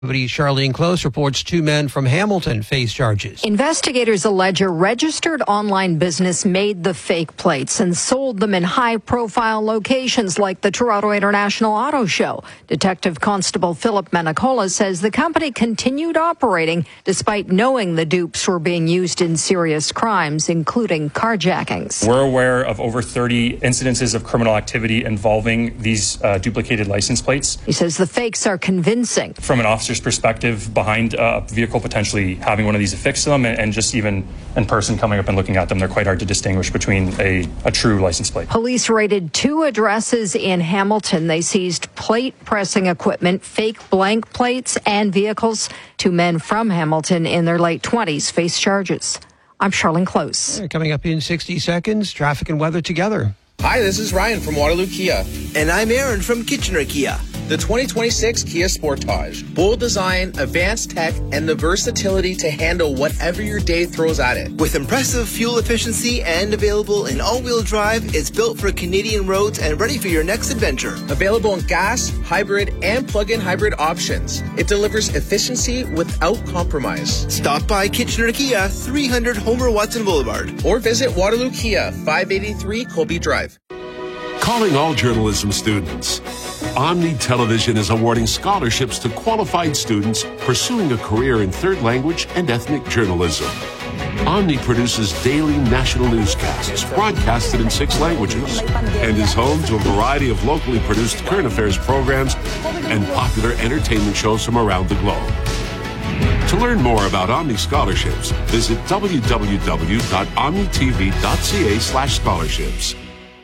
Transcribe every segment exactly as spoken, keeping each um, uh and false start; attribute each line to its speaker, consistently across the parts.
Speaker 1: Charlene Close reports two men from Hamilton face charges.
Speaker 2: Investigators allege a registered online business made the fake plates and sold them in high-profile locations like the Toronto International Auto Show. Detective Constable Philip Menicola says the company continued operating despite knowing the dupes were being used in serious crimes, including carjackings.
Speaker 3: We're aware of over thirty incidences of criminal activity involving these uh, duplicated license plates.
Speaker 2: He says the fakes are convincing.
Speaker 3: From an officer's perspective, behind a vehicle potentially having one of these affixed to them, and, and just even in person coming up and looking at them, they're quite hard to distinguish between a, a true license plate.
Speaker 2: Police raided two addresses in Hamilton. They seized plate pressing equipment, fake blank plates, and vehicles. Two men from Hamilton in their late twenties face charges. I'm Charlene Close.
Speaker 1: Coming up in sixty seconds, traffic and weather together.
Speaker 4: Hi, this is Ryan from Waterloo Kia.
Speaker 5: And I'm Aaron from Kitchener Kia.
Speaker 4: The twenty twenty-six Kia Sportage. Bold design, advanced tech, and the versatility to handle whatever your day throws at it.
Speaker 5: With impressive fuel efficiency and available in all-wheel drive, it's built for Canadian roads and ready for your next adventure.
Speaker 4: Available in gas, hybrid, and plug-in hybrid options. It delivers efficiency without compromise.
Speaker 5: Stop by Kitchener Kia, three hundred Homer Watson Boulevard.
Speaker 4: Or visit Waterloo Kia, five eighty-three Colby Drive.
Speaker 6: Calling all journalism students. Omni Television is awarding scholarships to qualified students pursuing a career in third language and ethnic journalism. Omni produces daily national newscasts broadcasted in six languages and is home to a variety of locally produced current affairs programs and popular entertainment shows from around the globe. To learn more about Omni scholarships, visit w w w dot omni t v dot c a slash scholarships.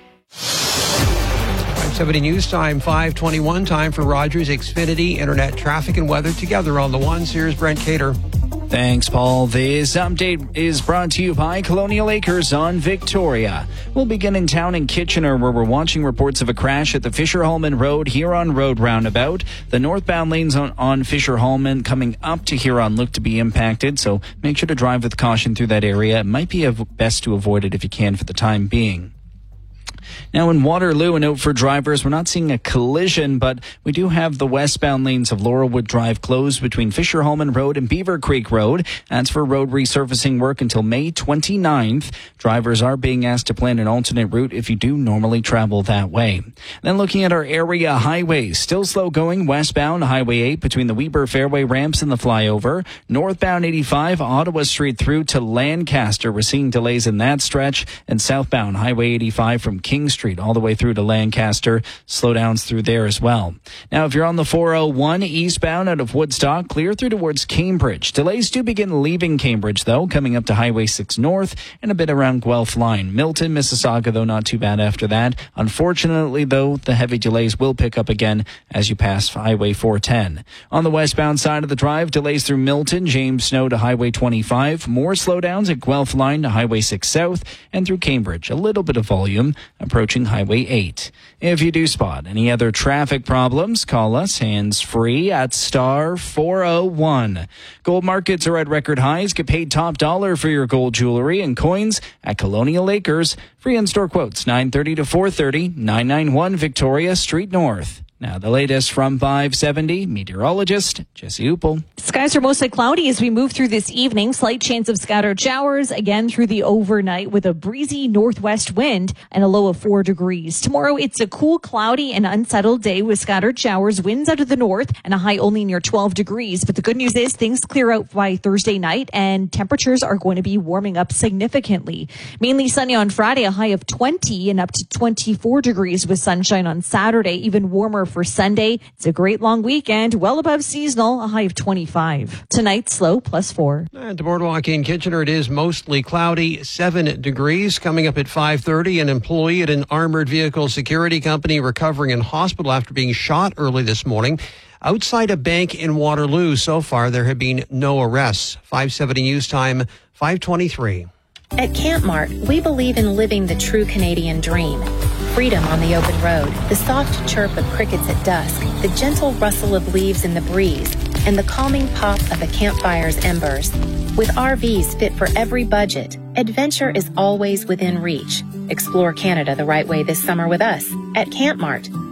Speaker 1: seventy News Time, five twenty-one, time for Rogers Xfinity Internet traffic and weather together on the ones. Here's Brent Cater.
Speaker 7: Thanks, Paul. This update is brought to you by Colonial Acres on Victoria. We'll begin in town in Kitchener, where we're watching reports of a crash at the Fisher-Hallman Road Huron Road roundabout. The northbound lanes on, on Fisher-Hallman coming up to Huron look to be impacted, so make sure to drive with caution through that area. It might be best to avoid it if you can for the time being. Now in Waterloo, a note for drivers, we're not seeing a collision, but we do have the westbound lanes of Laurelwood Drive closed between Fisher-Hallman Road and Beaver Creek Road. That's for road resurfacing work until May twenty-ninth. Drivers are being asked to plan an alternate route if you do normally travel that way. Then looking at our area highways, still slow going westbound Highway eight between the Weber Fairway ramps and the flyover. Northbound eighty-five, Ottawa Street through to Lancaster. We're seeing delays in that stretch. And southbound Highway eighty-five from King Street all the way through to Lancaster. Slowdowns through there as well. Now, if you're on the four oh one eastbound out of Woodstock, clear through towards Cambridge. Delays do begin leaving Cambridge, though, coming up to Highway six North and a bit around Guelph Line. Milton, Mississauga, though, not too bad after that. Unfortunately, though, the heavy delays will pick up again as you pass Highway four ten. On the westbound side of the drive, delays through Milton, James Snow to Highway twenty-five. More slowdowns at Guelph Line to Highway six South and through Cambridge. A little bit of volume approaching Highway eight. If you do spot any other traffic problems, call us hands-free at star four oh one. Gold markets are at record highs. Get paid top dollar for your gold jewelry and coins at Colonial Acres. Free in-store quotes nine thirty to four thirty, nine ninety-one Victoria Street North. Now the latest from five seventy, meteorologist Jesse Upel.
Speaker 8: Skies are mostly cloudy as we move through this evening. Slight chance of scattered showers again through the overnight with a breezy northwest wind and a low of four degrees. Tomorrow it's a cool, cloudy and unsettled day with scattered showers, winds out of the north and a high only near twelve degrees. But the good news is things clear out by Thursday night and temperatures are going to be warming up significantly. Mainly sunny on Friday, a high of twenty and up to twenty-four degrees with sunshine on Saturday, even warmer for Sunday. It's a great long weekend, well above seasonal, a high of twenty-five. Tonight, slow, plus four.
Speaker 1: And to Boardwalk in Kitchener, it is mostly cloudy, seven degrees. Coming up at five thirty, an employee at an armored vehicle security company recovering in hospital after being shot early this morning. Outside a bank in Waterloo, so far there have been no arrests. five seventy News Time, five twenty-three.
Speaker 9: At Camp Mart, we believe in living the true Canadian dream. Freedom on the open road, the soft chirp of crickets at dusk, the gentle rustle of leaves in the breeze, and the calming pop of a campfire's embers. With R Vs fit for every budget, adventure is always within reach. Explore Canada the right way this summer with us at Camp Mart.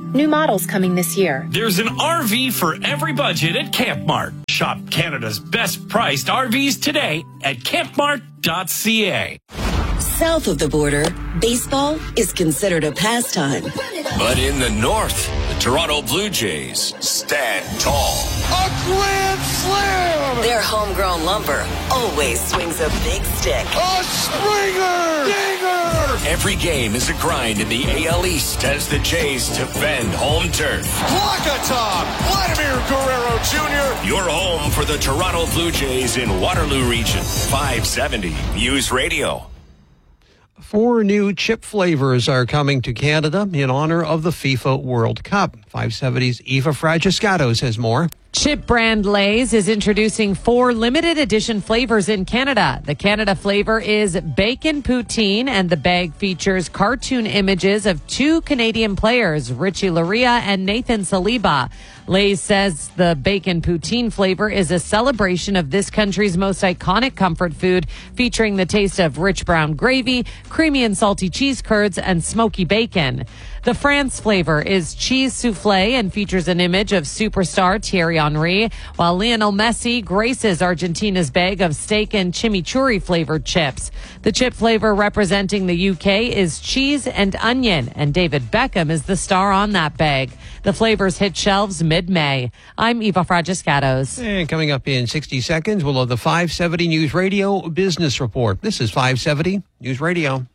Speaker 9: New models coming this year.
Speaker 10: There's an R V for every budget at Camp Mart. Shop Canada's best priced R Vs today at camp mart dot c a.
Speaker 11: South of the border, baseball is considered a pastime.
Speaker 12: But in the north, the Toronto Blue Jays stand tall.
Speaker 13: A grand slam!
Speaker 11: Their homegrown lumber always swings a big stick.
Speaker 13: A Springer! Dinger!
Speaker 12: Every game is a grind in the A L East as the Jays defend home turf.
Speaker 13: Block a top! Vladimir Guerrero Junior!
Speaker 12: Your home for the Toronto Blue Jays in Waterloo Region. five seventy News Radio.
Speaker 1: Four new chip flavors are coming to Canada in honor of the FIFA World Cup. five seventy's Eva Fragiscato has more.
Speaker 14: Chip brand Lay's is introducing four limited edition flavors in Canada. The Canada flavor is bacon poutine, and the bag features cartoon images of two Canadian players, Richie Laryea and Nathan Saliba. Lay's says the bacon poutine flavor is a celebration of this country's most iconic comfort food, featuring the taste of rich brown gravy, creamy and salty cheese curds, and smoky bacon. The France flavor is cheese souffle and features an image of superstar Thierry Henry, while Lionel Messi graces Argentina's bag of steak and chimichurri flavored chips. The chip flavor representing the U K is cheese and onion, and David Beckham is the star on that bag. The flavors hit shelves mid-May. I'm Eva Fragiscato.
Speaker 1: And coming up in sixty seconds, we'll have the five seventy News Radio Business Report. This is five seventy News Radio.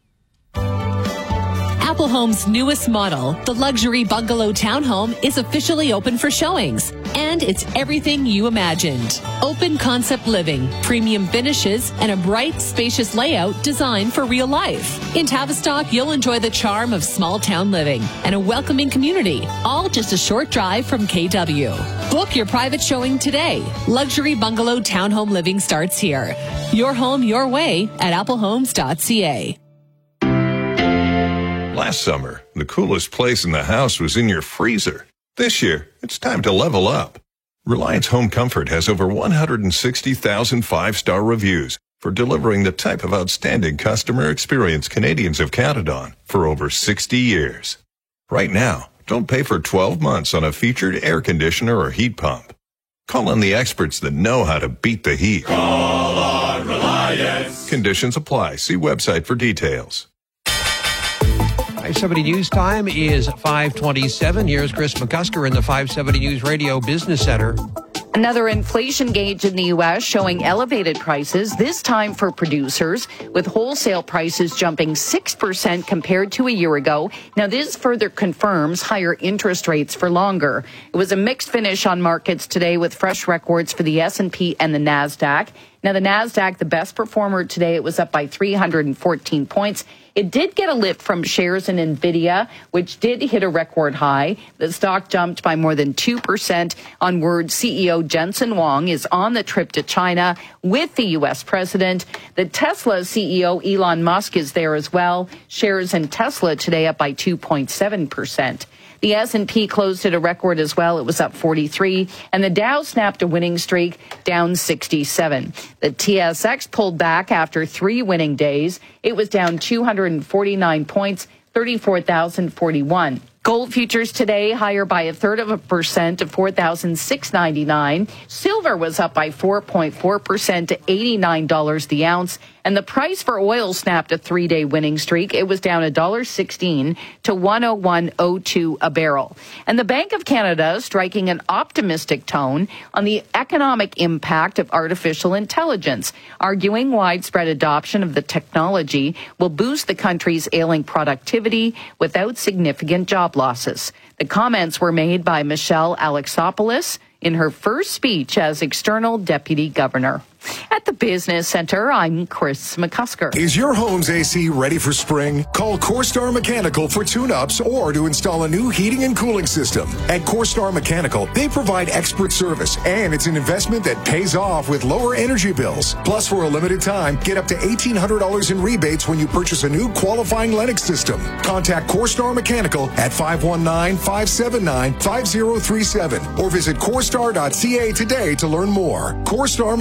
Speaker 15: Apple Home's newest model, the luxury bungalow townhome, is officially open for showings. And it's everything you imagined. Open concept living, premium finishes, and a bright, spacious layout designed for real life. In Tavistock, you'll enjoy the charm of small town living and a welcoming community, all just a short drive from K W. Book your private showing today. Luxury bungalow townhome living starts here. Your home, your way at apple homes dot c a.
Speaker 16: Last summer, the coolest place in the house was in your freezer. This year, it's time to level up. Reliance Home Comfort has over one hundred sixty thousand five-star reviews for delivering the type of outstanding customer experience Canadians have counted on for over sixty years. Right now, don't pay for twelve months on a featured air conditioner or heat pump. Call on the experts that know how to beat the heat.
Speaker 13: Call on Reliance.
Speaker 16: Conditions apply. See website for details.
Speaker 1: five seventy News Time is five twenty-seven. Here's Chris McCusker in the five seventy News Radio Business Center.
Speaker 17: Another inflation gauge in the U S showing elevated prices, this time for producers, with wholesale prices jumping six percent compared to a year ago. Now, this further confirms higher interest rates for longer. It was a mixed finish on markets today with fresh records for the S and P and the NASDAQ. Now, the NASDAQ, the best performer today, it was up by three hundred fourteen points. It did get a lift from shares in NVIDIA, which did hit a record high. The stock jumped by more than two percent on word C E O Jensen Huang is on the trip to China with the U S president. The Tesla C E O Elon Musk is there as well. Shares in Tesla today up by two point seven percent. The S and P closed at a record as well. It was up forty-three, and the Dow snapped a winning streak, down sixty-seven. The T S X pulled back after three winning days. It was down two hundred forty-nine points, thirty-four thousand forty-one. Gold futures today higher by a third of a percent to four thousand six hundred ninety-nine dollars. Silver was up by four point four percent to eighty-nine dollars the ounce. And the price for oil snapped a three-day winning streak. It was down one dollar sixteen to one oh one oh two a barrel. And the Bank of Canada striking an optimistic tone on the economic impact of artificial intelligence, arguing widespread adoption of the technology will boost the country's ailing productivity without significant job losses. The comments were made by Michelle Alexopoulos in her first speech as external deputy governor. At the Business Center, I'm Chris McCusker.
Speaker 18: Is your home's A C ready for spring? Call CoreStar Mechanical for tune-ups or to install a new heating and cooling system. At CoreStar Mechanical, they provide expert service, and it's an investment that pays off with lower energy bills. Plus, for a limited time, get up to eighteen hundred dollars in rebates when you purchase a new qualifying Lennox system. Contact CoreStar Mechanical at five one nine, five seven nine, five zero three seven or visit CoreStar dot C A today to learn more. CoreStar Mechanical.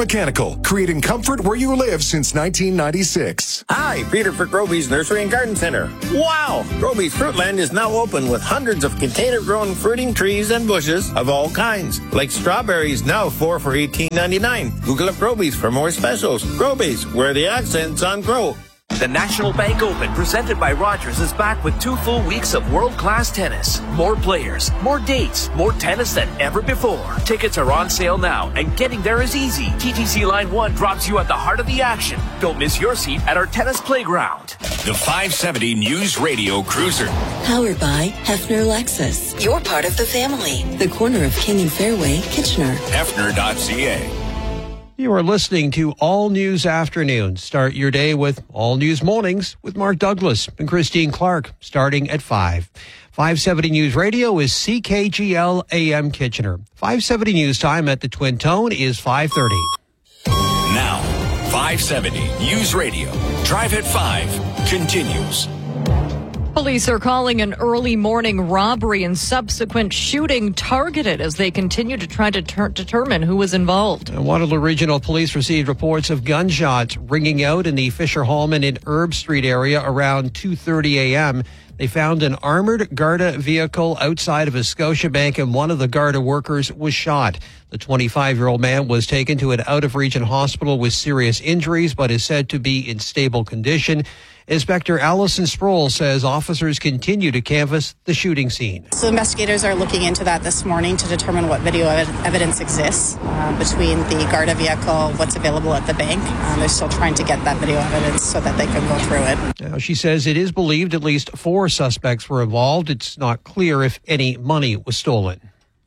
Speaker 18: Mechanical, creating comfort where you live since nineteen ninety-six.
Speaker 19: Hi, Peter for Groby's Nursery and Garden Center. Wow! Groby's Fruitland is now open with hundreds of container-grown fruiting trees and bushes of all kinds. Like strawberries, now four for eighteen ninety-nine. Google up Groby's for more specials. Groby's, where the accent's on grow.
Speaker 20: The National Bank Open, presented by Rogers, is back with two full weeks of world-class tennis. More players, more dates, more tennis than ever before. Tickets are on sale now, and getting there is easy. T T C Line one drops you at the heart of the action. Don't miss your seat at our tennis playground.
Speaker 12: The five seventy News Radio Cruiser.
Speaker 11: Powered by Hefner Lexus. You're part of the family. The corner of King and Fairway, Kitchener.
Speaker 12: Hefner dot C A.
Speaker 1: You are listening to All News Afternoon. Start your day with All News Mornings with Mark Douglas and Christine Clark, starting at five. five seventy News Radio is C K G L A M Kitchener. five seventy News time at the Twin Tone is five thirty.
Speaker 12: Now, five seventy News Radio. Drive at five continues.
Speaker 2: Police are calling an early morning robbery and subsequent shooting targeted as they continue to try to ter- determine who was involved.
Speaker 1: Waterloo Regional Police received reports of gunshots ringing out in the Fisher-Hallman and Herb Street area around two thirty a.m. They found an armored Garda vehicle outside of a Scotiabank, and one of the Garda workers was shot. The twenty-five-year-old man was taken to an out-of-region hospital with serious injuries, but is said to be in stable condition. Inspector Allison Sproul says officers continue to canvass the shooting scene.
Speaker 21: So investigators are looking into that this morning to determine what video ev- evidence exists uh, between the Garda vehicle, what's available at the bank. Um, they're still trying to get that video evidence so that they can go through it.
Speaker 1: Now, she says it is believed at least four suspects were involved. It's not clear if any money was stolen.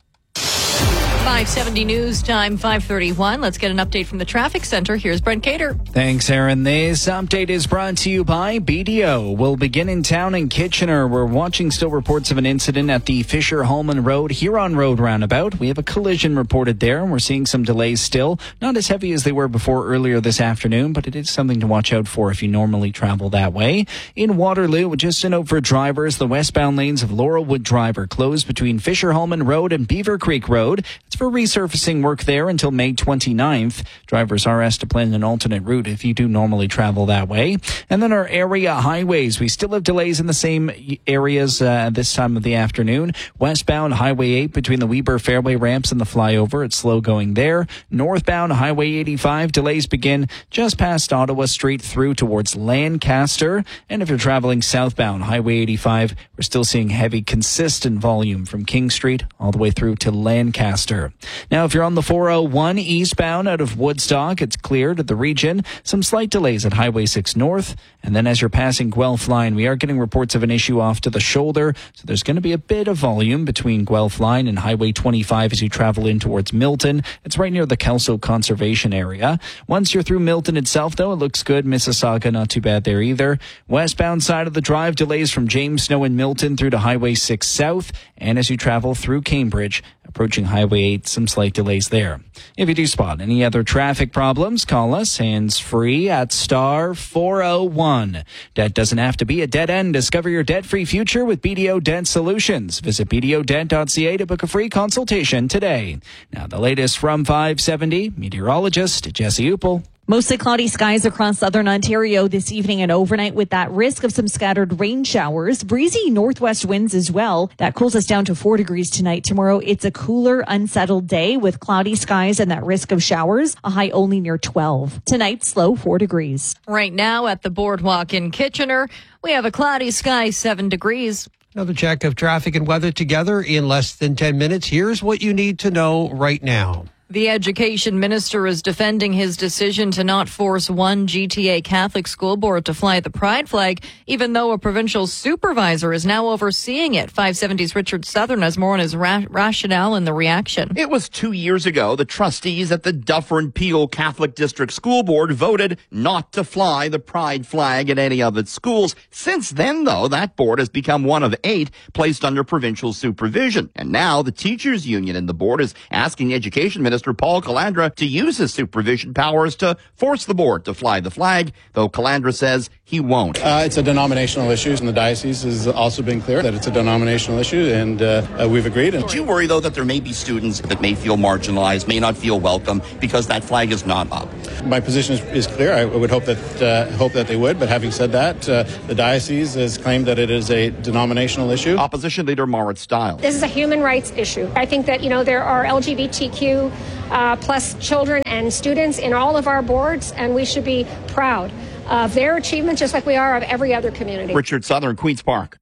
Speaker 2: five seventy News time, five thirty-one. Let's get an update from the traffic center. Here's Brent Cater.
Speaker 7: Thanks, Aaron. This update is brought to you by B D O. We'll begin in town in Kitchener. We're watching still reports of an incident at the Fisher-Hallman Road, Huron Road roundabout. We have a collision reported there, and we're seeing some delays still. Not as heavy as they were before earlier this afternoon, but it is something to watch out for if you normally travel that way. In Waterloo, just a note for drivers, the westbound lanes of Laurelwood Drive are closed between Fisher-Hallman Road and Beaver Creek Road. It's for resurfacing work there until May twenty-ninth. Drivers are asked to plan an alternate route if you do normally travel that way. And then our area highways. We still have delays in the same areas uh, this time of the afternoon. Westbound Highway eight between the Weber Fairway ramps and the flyover. It's slow going there. Northbound Highway eighty-five. Delays begin just past Ottawa Street through towards Lancaster. And if you're traveling southbound Highway eighty-five, we're still seeing heavy, consistent volume from King Street all the way through to Lancaster. Now, if you're on the four oh one eastbound out of Woodstock, it's cleared at the region. Some slight delays at Highway six North. And then as you're passing Guelph Line, we are getting reports of an issue off to the shoulder. So there's going to be a bit of volume between Guelph Line and Highway twenty-five as you travel in towards Milton. It's right near the Kelso Conservation Area. Once you're through Milton itself, though, it looks good. Mississauga, not too bad there either. Westbound side of the drive, delays from James Snow and Milton through to Highway six South. And as you travel through Cambridge, approaching Highway eight, some slight delays there. If you do spot any other traffic problems, call us hands-free at star four oh one. Debt doesn't have to be a dead end. Discover your debt-free future with B D O Debt Solutions. Visit b d o debt dot c a to book a free consultation today. Now, the latest from five seventy, meteorologist Jesse Upel.
Speaker 8: Mostly cloudy skies across southern Ontario this evening and overnight with that risk of some scattered rain showers. Breezy northwest winds as well. That cools us down to four degrees tonight. Tomorrow, it's a cooler, unsettled day with cloudy skies and that risk of showers. A high only near twelve. Tonight's low four degrees.
Speaker 2: Right now at the boardwalk in Kitchener, we have a cloudy sky, seven degrees.
Speaker 1: Another check of traffic and weather together in less than ten minutes. Here's what you need to know right now.
Speaker 2: The education minister is defending his decision to not force one G T A Catholic school board to fly the pride flag, even though a provincial supervisor is now overseeing it. five seventy's Richard Southern has more on his ra- rationale and the reaction.
Speaker 22: It was two years ago the trustees at the Dufferin Peel Catholic District School Board voted not to fly the pride flag at any of its schools. Since then, though, that board has become one of eight placed under provincial supervision. And now the teachers union in the board is asking the education minister Minister Paul Calandra to use his supervision powers to force the board to fly the flag, though Calandra says he won't.
Speaker 3: Uh, it's a denominational issue, and the diocese has also been clear that it's a denominational issue, and uh, uh, we've agreed.
Speaker 22: Do you worry, though, that there may be students that may feel marginalized, may not feel welcome because that flag is not up?
Speaker 3: My position is, is clear. I would hope that uh, hope that they would, but having said that, uh, the diocese has claimed that it is a denominational issue.
Speaker 22: Opposition Leader Marit Stiles.
Speaker 5: This is a human rights issue. I think that, you know, there are L G B T Q uh, plus children and students in all of our boards, and we should be proud of their achievements just like we are of every other community.
Speaker 22: Richard Southern, Queen's Park.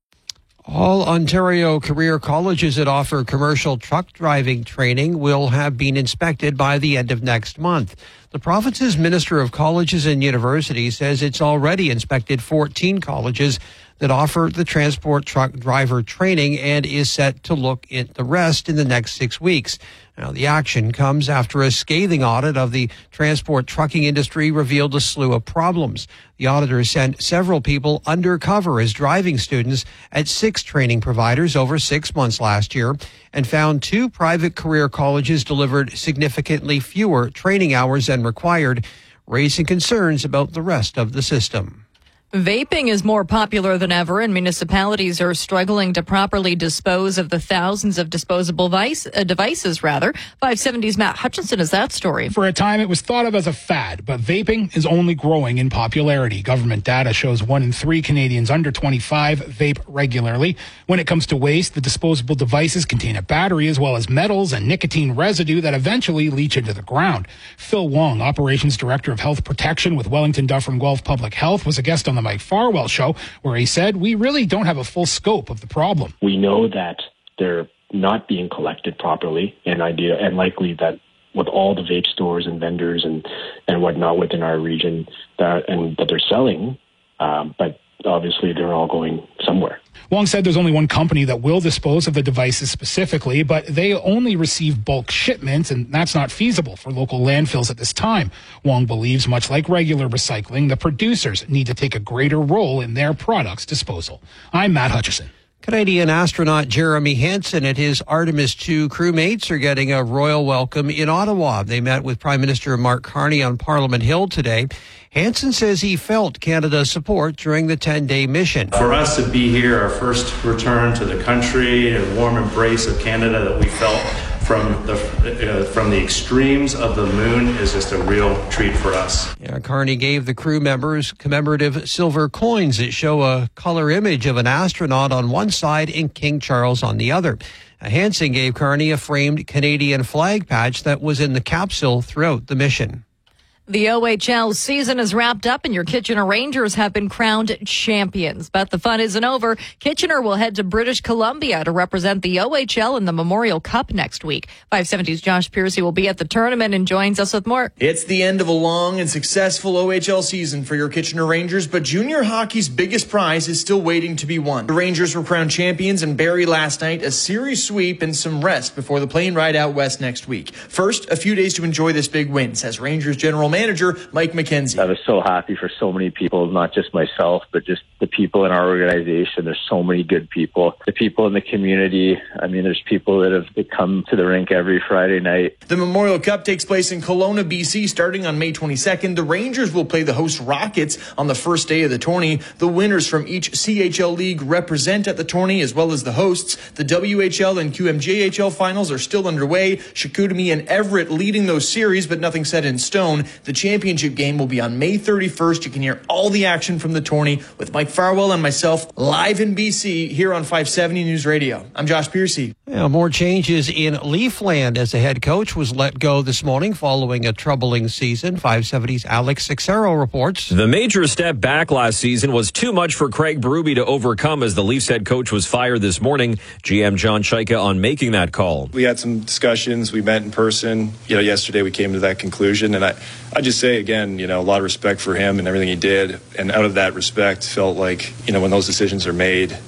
Speaker 1: All Ontario career colleges that offer commercial truck driving training will have been inspected by the end of next month. The province's Minister of Colleges and Universities says it's already inspected fourteen colleges that offer the transport truck driver training and is set to look at the rest in the next six weeks. Now, the action comes after a scathing audit of the transport trucking industry revealed a slew of problems. The auditor sent several people undercover as driving students at six training providers over six months last year and found two private career colleges delivered significantly fewer training hours than required, raising concerns about the rest of the system.
Speaker 23: Vaping is more popular than ever, and municipalities are struggling to properly dispose of the thousands of disposable vice, uh, devices. Rather, five seventy's Matt Hutchinson has that story.
Speaker 24: For a time, it was thought of as a fad, but vaping is only growing in popularity. Government data shows one in three Canadians under twenty-five vape regularly. When it comes to waste, the disposable devices contain a battery as well as metals and nicotine residue that eventually leach into the ground. Phil Wong, Operations Director of Health Protection with Wellington Dufferin Guelph Public Health, was a guest on the Mike Farwell show, where he said, we really don't have a full scope of the problem.
Speaker 25: We know that they're not being collected properly, and idea and likely that with all the vape stores and vendors and, and whatnot within our region that and that they're selling, um, but obviously they're all going somewhere.
Speaker 24: Wong said there's only one company that will dispose of the devices specifically, but they only receive bulk shipments, and that's not feasible for local landfills at this time. Wong believes, much like regular recycling, the producers need to take a greater role in their products' disposal. I'm Matt Hutchison.
Speaker 1: Canadian astronaut Jeremy Hansen and his Artemis two crewmates are getting a royal welcome in Ottawa. They met with Prime Minister Mark Carney on Parliament Hill today. Hansen says he felt Canada's support during the ten-day mission.
Speaker 26: For us to be here, our first return to the country, a warm embrace of Canada that we felt from the uh, from the extremes of the moon is just a real treat for us.
Speaker 1: Yeah, Carney gave the crew members commemorative silver coins that show a color image of an astronaut on one side and King Charles on the other. Hansen gave Carney a framed Canadian flag patch that was in the capsule throughout the mission.
Speaker 23: The O H L season is wrapped up and your Kitchener Rangers have been crowned champions. But the fun isn't over. Kitchener will head to British Columbia to represent the O H L in the Memorial Cup next week. five seventy's Josh Piercy will be at the tournament and joins us with more.
Speaker 27: It's the end of a long and successful O H L season for your Kitchener Rangers, but junior hockey's biggest prize is still waiting to be won. The Rangers were crowned champions in Barrie last night, a series sweep and some rest before the plane ride out west next week. First, a few days to enjoy this big win, says Rangers General Manager Manager Mike McKenzie.
Speaker 28: I was so happy for so many people, not just myself, but just the people in our organization. There's so many good people. The people in the community. I mean, there's people that have that come to the rink every Friday night.
Speaker 27: The Memorial Cup takes place in Kelowna, B C, starting on May twenty-second. The Rangers will play the host Rockets on the first day of the tourney. The winners from each C H L league represent at the tourney, as well as the hosts. The W H L and Q M J H L finals are still underway. Chicoutimi and Everett leading those series, but nothing set in stone. The championship game will be on May thirty-first. You can hear all the action from the tourney with Mike Farwell and myself live in B C here on five seventy News Radio. I'm Josh Piercy.
Speaker 1: Yeah, more changes in Leafland as the head coach was let go this morning following a troubling season. five seventy's Alex Sixero reports.
Speaker 29: The major step back last season was too much for Craig Berube to overcome as the Leafs head coach was fired this morning. G M John Chaika on making that call.
Speaker 30: We had some discussions. We met in person. You know, yesterday we came to that conclusion, and I, I just say again, you know, a lot of respect for him and everything he did. And out of that respect, felt like, you know, when those decisions are made,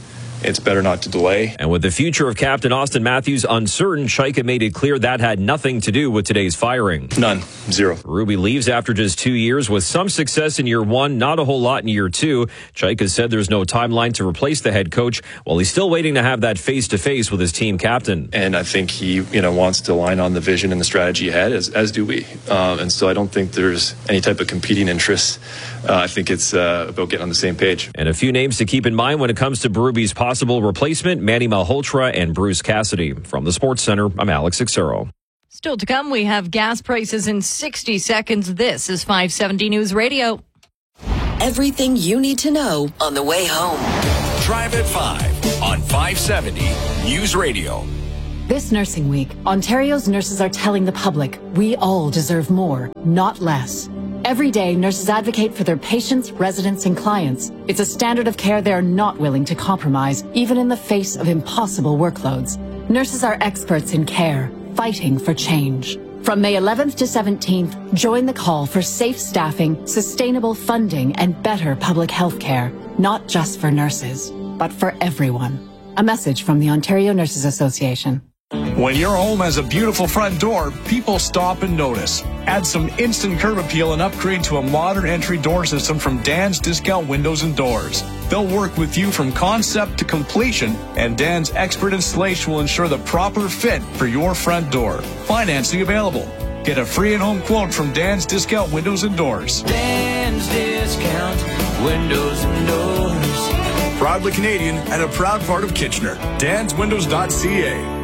Speaker 30: it's better not to delay.
Speaker 29: And with the future of Captain Austin Matthews uncertain, Chaika made it clear that had nothing to do with today's firing.
Speaker 30: None. Zero.
Speaker 29: Ruby leaves after just two years with some success in year one, not a whole lot in year two. Chaika said there's no timeline to replace the head coach while he's still waiting to have that face-to-face with his team captain.
Speaker 30: And I think he, you know, wants to align on the vision and the strategy ahead, as, as do we. Um, and so I don't think there's any type of competing interests. Uh, I think it's uh, about getting on the same page.
Speaker 29: And a few names to keep in mind when it comes to Berube's possible replacement: Manny Malhotra and Bruce Cassidy. From the Sports Center, I'm Alex Ixero.
Speaker 23: Still to come, we have gas prices in sixty seconds. This is five seventy News Radio.
Speaker 11: Everything you need to know on the way home.
Speaker 12: Drive at five on five seventy News Radio.
Speaker 4: This Nursing Week, Ontario's nurses are telling the public we all deserve more, not less. Every day, nurses advocate for their patients, residents, and clients. It's a standard of care they are not willing to compromise, even in the face of impossible workloads. Nurses are experts in care, fighting for change. From May eleventh to seventeenth, join the call for safe staffing, sustainable funding, and better public health care, not just for nurses, but for everyone. A message from the Ontario Nurses Association.
Speaker 6: When your home has a beautiful front door, people stop and notice. Add some instant curb appeal and upgrade to a modern entry door system from Dan's Discount Windows and Doors. They'll work with you from concept to completion, and Dan's expert installation will ensure the proper fit for your front door. Financing available. Get a free at-home quote from Dan's Discount Windows and Doors.
Speaker 9: Dan's Discount Windows and Doors.
Speaker 6: Proudly Canadian and a proud part of Kitchener. dans windows dot c a.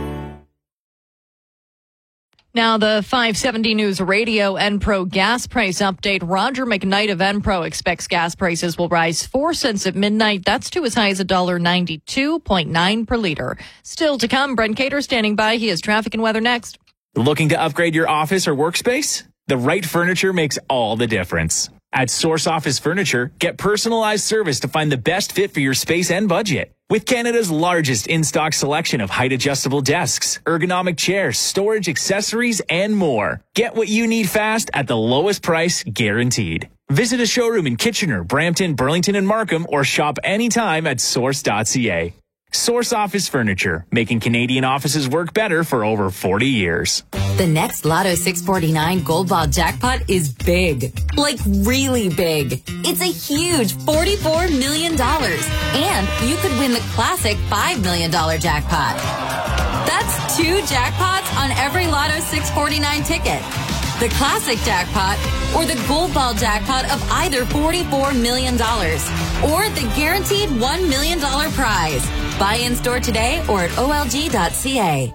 Speaker 23: Now, the five seventy News Radio Enpro gas price update. Roger McKnight of Enpro expects gas prices will rise four cents at midnight. That's to as high as one dollar ninety-two point nine per liter. Still to come, Brent Cater standing by. He has traffic and weather next.
Speaker 10: Looking to upgrade your office or workspace? The right furniture makes all the difference. At Source Office Furniture, get personalized service to find the best fit for your space and budget. With Canada's largest in-stock selection of height-adjustable desks, ergonomic chairs, storage accessories, and more. Get what you need fast at the lowest price guaranteed. Visit a showroom in Kitchener, Brampton, Burlington, and Markham, or shop anytime at source dot c a. Source Office Furniture, making Canadian offices work better for over forty years.
Speaker 13: The next Lotto six forty-nine Gold Ball jackpot is big. Like really big. It's a huge forty-four million dollars. And you could win the classic five million dollars jackpot. That's two jackpots on every Lotto six forty-nine ticket. The classic jackpot or the Gold Ball jackpot of either forty-four million dollars or the guaranteed one million dollars prize. Buy in store today or at O L G dot c a.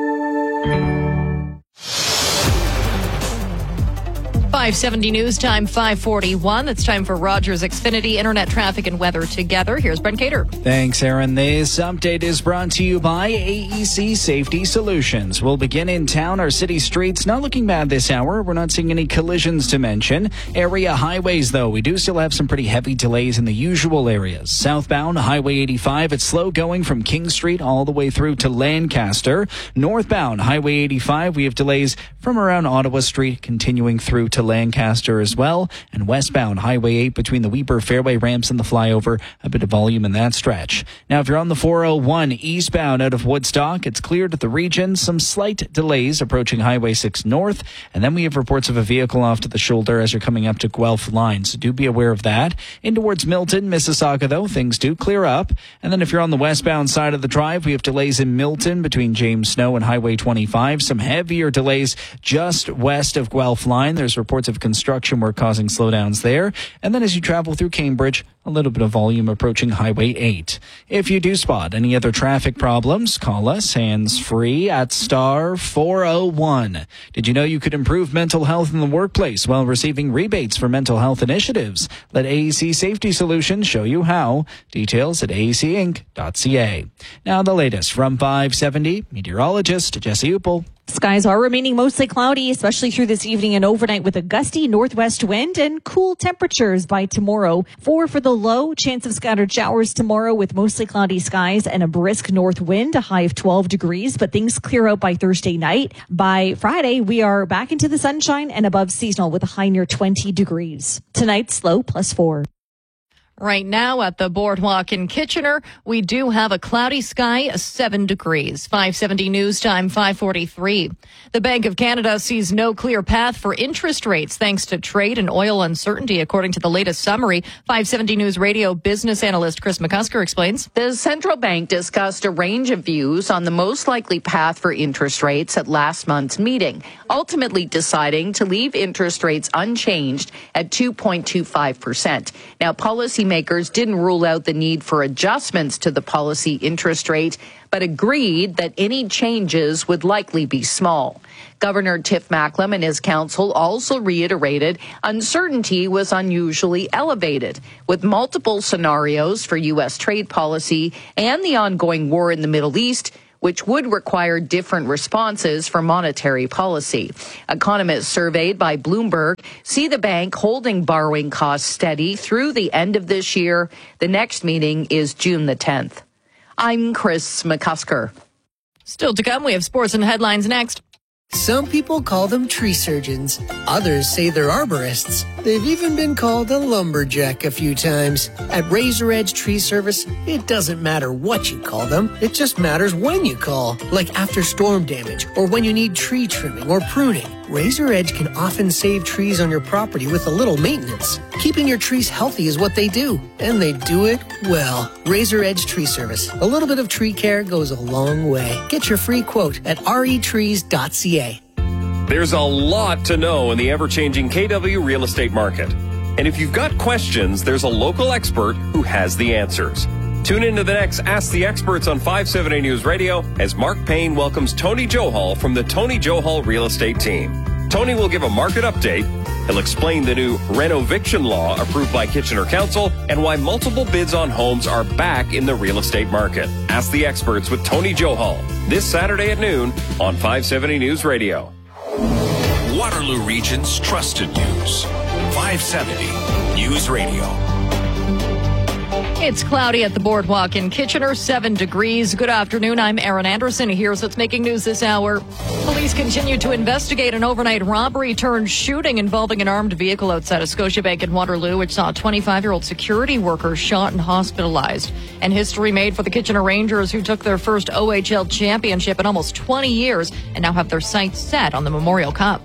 Speaker 23: five seventy News Time, five forty-one. It's time for Rogers Xfinity Internet Traffic and Weather together. Here's Brent Cater.
Speaker 7: Thanks, Aaron. This update is brought to you by A E C Safety Solutions. We'll begin in town. Our city streets not looking bad this hour. We're not seeing any collisions to mention. Area highways, though, we do still have some pretty heavy delays in the usual areas. Southbound, Highway eighty-five, it's slow going from King Street all the way through to Lancaster. Northbound, Highway eighty-five, we have delays from around Ottawa Street continuing through to Lancaster as well. And westbound, Highway eight between the Weber Fairway ramps and the flyover, a bit of volume in that stretch. Now, if you're on the four oh one eastbound out of Woodstock, it's cleared at the region. Some slight delays approaching Highway six north. And then we have reports of a vehicle off to the shoulder as you're coming up to Guelph line. So do be aware of that. In towards Milton, Mississauga, though, things do clear up. And then if you're on the westbound side of the drive, we have delays in Milton between James Snow and Highway twenty-five. Some heavier delays just west of Guelph line. There's reports of construction work causing slowdowns there. And then as you travel through Cambridge, a little bit of volume approaching Highway eight. If you do spot any other traffic problems, call us hands-free at star four oh one. Did you know you could improve mental health in the workplace while receiving rebates for mental health initiatives? Let A E C Safety Solutions show you how. Details at A E C inc dot c a. Now the latest from five seventy, meteorologist Jesse Uppel.
Speaker 8: Skies are remaining mostly cloudy, especially through this evening and overnight with a gusty northwest wind and cool temperatures by tomorrow. Four for the low, chance of scattered showers tomorrow with mostly cloudy skies and a brisk north wind, a high of twelve degrees, but things clear out by Thursday night. By Friday, we are back into the sunshine and above seasonal with a high near twenty degrees. Tonight's low plus four.
Speaker 23: Right now at the Boardwalk in Kitchener, we do have a cloudy sky, seven degrees. five seventy news time, five forty-three. The Bank of Canada sees no clear path for interest rates thanks to trade and oil uncertainty, according to the latest summary. five seventy News Radio business analyst Chris McCusker explains.
Speaker 2: The central bank discussed a range of views on the most likely path for interest rates at last month's meeting, ultimately deciding to leave interest rates unchanged at two point two five percent. Now, policy makers didn't rule out the need for adjustments to the policy interest rate, but agreed that any changes would likely be small. Governor Tiff Macklem and his council also reiterated uncertainty was unusually elevated, with multiple scenarios for U S trade policy and the ongoing war in the Middle East, which would require different responses for monetary policy. Economists surveyed by Bloomberg see the bank holding borrowing costs steady through the end of this year. The next meeting is June the tenth. I'm Chris McCusker.
Speaker 23: Still to come, we have sports and headlines next.
Speaker 3: Some people call them tree surgeons. Others say they're arborists. They've even been called a lumberjack a few times. At Razor Edge Tree Service, it doesn't matter what you call them. It just matters when you call, like after storm damage or when you need tree trimming or pruning. Razor Edge can often save trees on your property with a little maintenance. Keeping your trees healthy is what they do, and they do it well. Razor Edge Tree Service. A little bit of tree care goes a long way. Get your free quote at r e trees dot c a.
Speaker 14: There's a lot to know in the ever-changing K W real estate market. And if you've got questions, there's a local expert who has the answers. Tune into the next Ask the Experts on five seventy News Radio as Mark Payne welcomes Tony Johal from the Tony Johal Real Estate Team. Tony will give a market update. He'll explain the new renoviction law approved by Kitchener Council and why multiple bids on homes are back in the real estate market. Ask the Experts with Tony Johal this Saturday at noon on five seventy News Radio.
Speaker 12: Waterloo Region's trusted news. five seventy News Radio.
Speaker 23: It's cloudy at the Boardwalk in Kitchener, seven degrees. Good afternoon. I'm Erin Anderson. Here's what's making news this hour. Police continue to investigate an overnight robbery turned shooting involving an armed vehicle outside of Scotiabank in Waterloo, which saw a twenty-five-year-old security worker shot and hospitalized. And history made for the Kitchener Rangers, who took their first O H L championship in almost twenty years and now have their sights set on the Memorial Cup.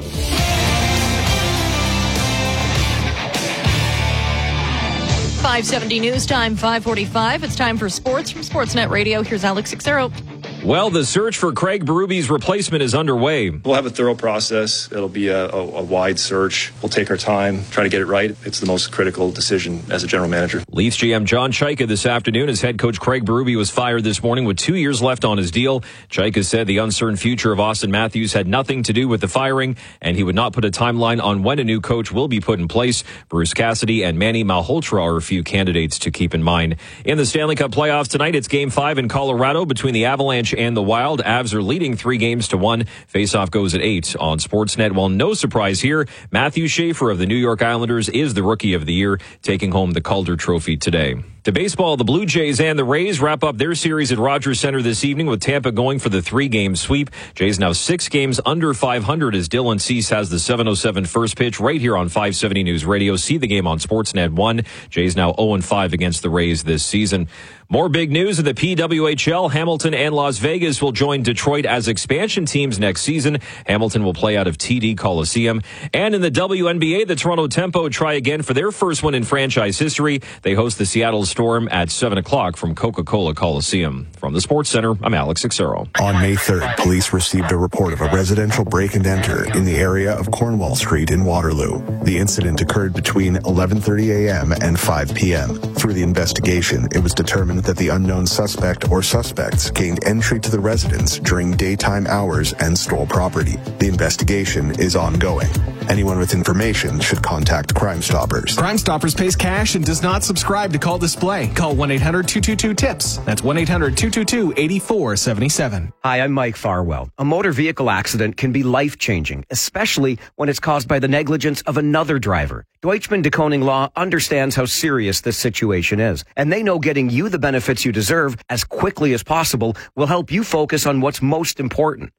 Speaker 23: five seventy News Time, five forty-five. It's time for sports from Sportsnet Radio. Here's Alex Xero.
Speaker 29: Well, the search for Craig Berube's replacement is underway.
Speaker 30: We'll have a thorough process. It'll be a, a, a wide search. We'll take our time, try to get it right. It's the most critical decision as a general manager.
Speaker 29: Leafs G M John Chayka this afternoon as head coach Craig Berube was fired this morning with two years left on his deal. Chayka said the uncertain future of Austin Matthews had nothing to do with the firing, and he would not put a timeline on when a new coach will be put in place. Bruce Cassidy and Manny Malhotra are a few candidates to keep in mind. In the Stanley Cup playoffs tonight, it's Game five in Colorado between the Avalanche and the Wild. Avs are leading three games to one. Faceoff goes at eight on Sportsnet. Well, no surprise here, Matthew Schaefer of the New York Islanders is the Rookie of the Year, taking home the Calder Trophy today. To baseball, the Blue Jays and the Rays wrap up their series at Rogers Center this evening with Tampa going for the three-game sweep. Jays now six games under five hundred as Dylan Cease has the seven oh seven first pitch right here on five seventy News Radio. See the game on Sportsnet one. Jays now oh and five against the Rays this season. More big news in the P W H L. Hamilton and Las Vegas will join Detroit as expansion teams next season. Hamilton will play out of T D Coliseum. And in the W N B A, the Toronto Tempo try again for their first win in franchise history. They host the Seattle Storm at seven o'clock from Coca-Cola Coliseum. From the Sports Center, I'm Alex Xero.
Speaker 15: On May third, police received a report of a residential break and enter in the area of Cornwall Street in Waterloo. The incident occurred between eleven thirty a.m. and five p.m. Through the investigation, it was determined that the unknown suspect or suspects gained entry to the residence during daytime hours and stole property. The investigation is ongoing. Anyone with information should contact Crime Stoppers.
Speaker 16: Crime Stoppers pays cash and does not subscribe to Call Display. Call one eight hundred two two two TIPS. That's one eight hundred two two two eight four seven seven.
Speaker 17: Hi, I'm Mike Farwell. A motor vehicle accident can be life-changing, especially when it's caused by the negligence of another driver. Deutschman de Koning Law understands how serious this situation is, and they know getting you the benefits you deserve as quickly as possible will help you focus on what's most important.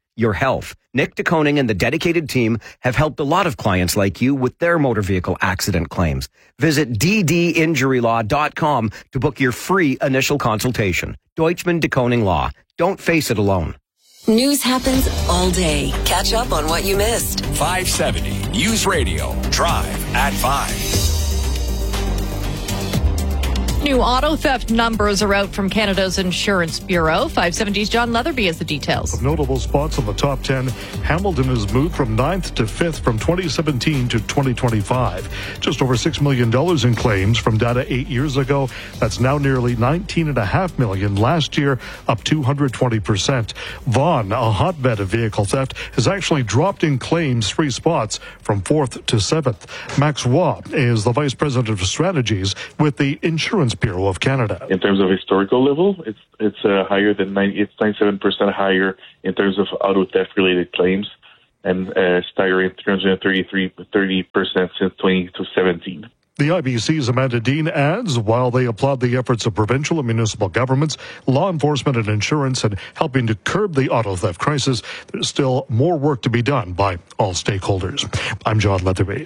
Speaker 17: your health. Nick DeConing and the dedicated team have helped a lot of clients like you with their motor vehicle accident claims. Visit d d injury law dot com to book your free initial consultation. Deutschman DeConing Law. Don't face it alone.
Speaker 11: News happens all day. Catch up on what you missed.
Speaker 12: five seventy News Radio. Drive at five.
Speaker 23: New auto theft numbers are out from Canada's Insurance Bureau. five seventy's John Leatherby has the details.
Speaker 5: Of notable spots on the top ten, Hamilton has moved from ninth to fifth from twenty seventeen to twenty twenty-five. Just over six million dollars in claims from data eight years ago. That's now nearly nineteen point five million dollars last year, up two hundred twenty percent. Vaughan, a hotbed of vehicle theft, has actually dropped in claims three spots from fourth to seventh. Max Waugh is the Vice President of Strategies with the Insurance Bureau of Canada.
Speaker 18: In terms of historical level, it's it's uh, higher than ninety, it's ninety-seven percent higher in terms of auto theft related claims, and uh, staggering three hundred thirty-three, thirty percent since twenty seventeen.
Speaker 5: The I B C's Amanda Dean adds, while they applaud the efforts of provincial and municipal governments, law enforcement and insurance in helping to curb the auto theft crisis, there's still more work to be done by all stakeholders. I'm John Leatherby.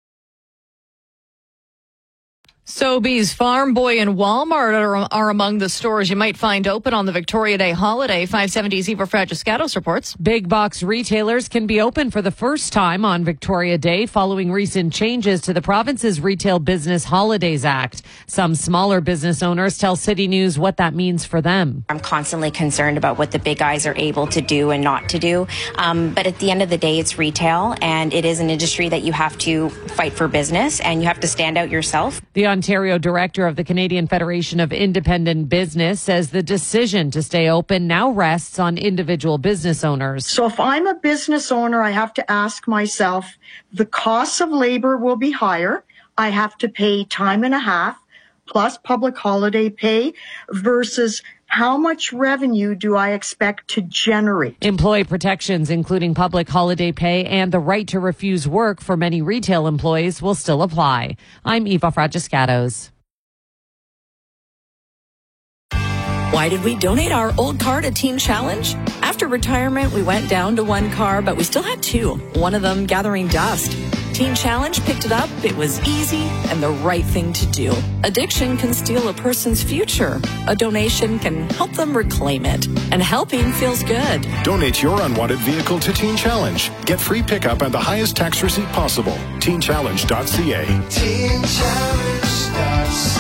Speaker 23: Sobeys, Farm Boy, and Walmart are, are among the stores you might find open on the Victoria Day holiday. five seventy's Eva Fragiscatos reports.
Speaker 19: Big box retailers can be open for the first time on Victoria Day following recent changes to the province's Retail Business Holidays Act. Some smaller business owners tell City News what that means for them.
Speaker 20: I'm constantly concerned about what the big guys are able to do and not to do. Um, but at the end of the day, it's retail, and it is an industry that you have to fight for business, and you have to stand out yourself.
Speaker 19: The Ontario director of the Canadian Federation of Independent Business says the decision to stay open now rests on individual business owners.
Speaker 21: So if I'm a business owner, I have to ask myself, the cost of labor will be higher. I have to pay time and a half plus public holiday pay versus how much revenue do I expect to generate?
Speaker 19: Employee protections, including public holiday pay and the right to refuse work for many retail employees, will still apply. I'm Eva Fragiscatos.
Speaker 22: Why did we donate our old car to Teen Challenge? After retirement, we went down to one car, but we still had two, one of them gathering dust. Teen Challenge picked it up. It was easy and the right thing to do. Addiction can steal a person's future. A donation can help them reclaim it. And helping feels good.
Speaker 24: Donate your unwanted vehicle to Teen Challenge. Get free pickup and the highest tax receipt possible. teen challenge dot c a. teen challenge dot c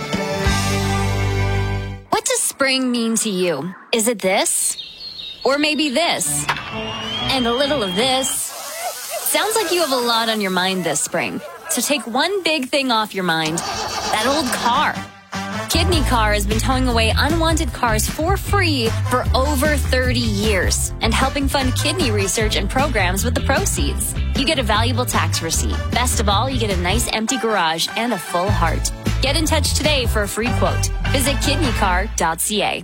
Speaker 24: a.
Speaker 25: What does spring mean to you? Is it this? Or maybe this? And a little of this? Sounds like you have a lot on your mind this spring. So take one big thing off your mind. That old car. Kidney Car has been towing away unwanted cars for free for over thirty years and helping fund kidney research and programs with the proceeds. You get a valuable tax receipt. Best of all, you get a nice empty garage and a full heart. Get in touch today for a free quote. Visit kidney car dot c a.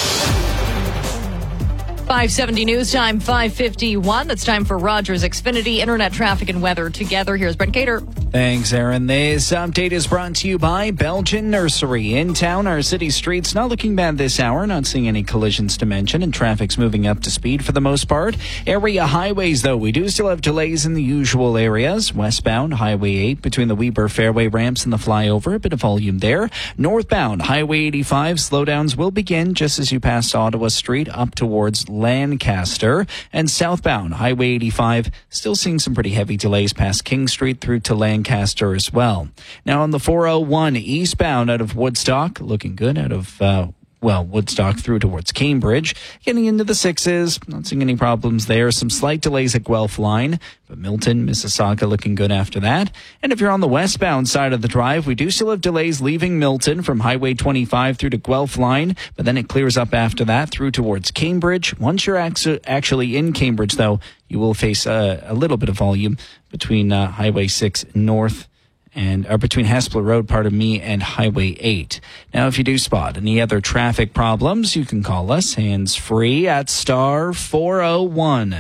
Speaker 23: five seventy News Time, five fifty-one. That's time for Rogers Xfinity Internet Traffic and Weather. Together, here's Brent Gator.
Speaker 7: Thanks, Aaron. This update is brought to you by Belgian Nursery. In town, our city streets not looking bad this hour. Not seeing any collisions to mention, and traffic's moving up to speed for the most part. Area highways, though, we do still have delays in the usual areas. Westbound, Highway eight between the Weber Fairway ramps and the flyover. A bit of volume there. Northbound, Highway eighty-five. Slowdowns will begin just as you pass Ottawa Street up towards Lancaster. And southbound, Highway eighty-five, still seeing some pretty heavy delays past King Street through to Lancaster as well. Now on the four oh one eastbound out of Woodstock, looking good out of, uh, well, Woodstock through towards Cambridge. Getting into the sixes, not seeing any problems there. Some slight delays at Guelph Line, but Milton, Mississauga looking good after that. And if you're on the westbound side of the drive, we do still have delays leaving Milton from Highway twenty-five through to Guelph Line, but then it clears up after that through towards Cambridge. Once you're actually in Cambridge, though, you will face a, a little bit of volume between uh, Highway six North and or between Hespeler Road, pardon me, and Highway eight. Now, if you do spot any other traffic problems, you can call us hands-free at star four oh one.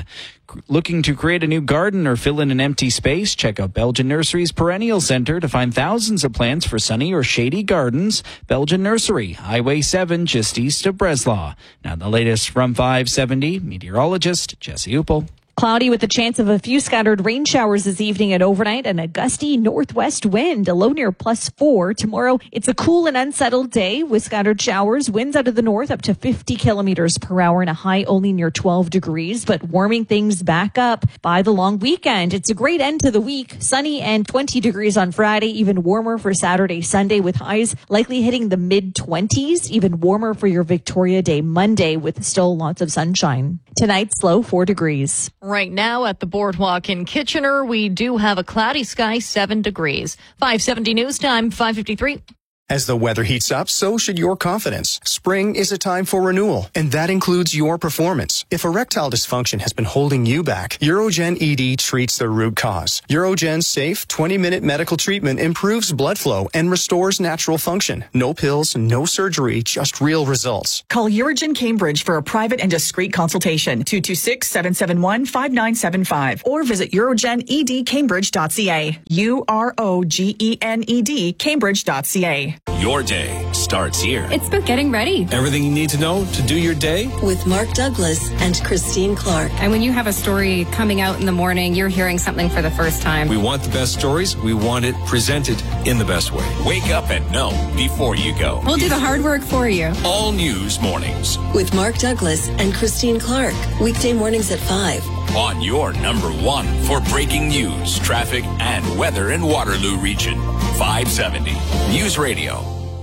Speaker 7: Looking to create a new garden or fill in an empty space? Check out Belgian Nursery's Perennial Center to find thousands of plants for sunny or shady gardens. Belgian Nursery, Highway seven, just east of Breslau. Now the latest from five seventy, meteorologist Jesse Uppel.
Speaker 1: Cloudy with a chance of a few scattered rain showers this evening and overnight, and a gusty northwest wind, a low near plus four. Tomorrow, it's a cool and unsettled day with scattered showers, winds out of the north up to fifty kilometers per hour, and a high only near twelve degrees, but warming things back up by the long weekend. It's a great end to the week. Sunny and twenty degrees on Friday, even warmer for Saturday, Sunday, with highs likely hitting the mid twenties, even warmer for your Victoria Day Monday with still lots of sunshine. Tonight's low four degrees.
Speaker 23: Right now at the Boardwalk in Kitchener, we do have a cloudy sky, seven degrees. five seventy News Time, five fifty-three.
Speaker 4: As the weather heats up, so should your confidence. Spring is a time for renewal, and that includes your performance. If erectile dysfunction has been holding you back, Urogen E D treats the root cause. Urogen's safe twenty-minute medical treatment improves blood flow and restores natural function. No pills, no surgery, just real results.
Speaker 6: Call Urogen Cambridge for a private and discreet consultation. two two six, seven seven one, five nine seven five or visit urogen e d cambridge dot c a. U R O G E N E D Cambridge dot c a.
Speaker 12: Your day starts here.
Speaker 25: It's about getting ready.
Speaker 12: Everything you need to know to do your day
Speaker 11: with Mark Douglas and Christine Clark.
Speaker 25: And when you have a story coming out in the morning, you're hearing something for the first time.
Speaker 12: We want the best stories. We want it presented in the best way. Wake up and know before you go.
Speaker 25: We'll do the hard work for you.
Speaker 12: All News Mornings
Speaker 11: with Mark Douglas and Christine Clark. Weekday mornings at five.
Speaker 12: On your number one for breaking news, traffic, and weather in Waterloo Region. five seventy News Radio.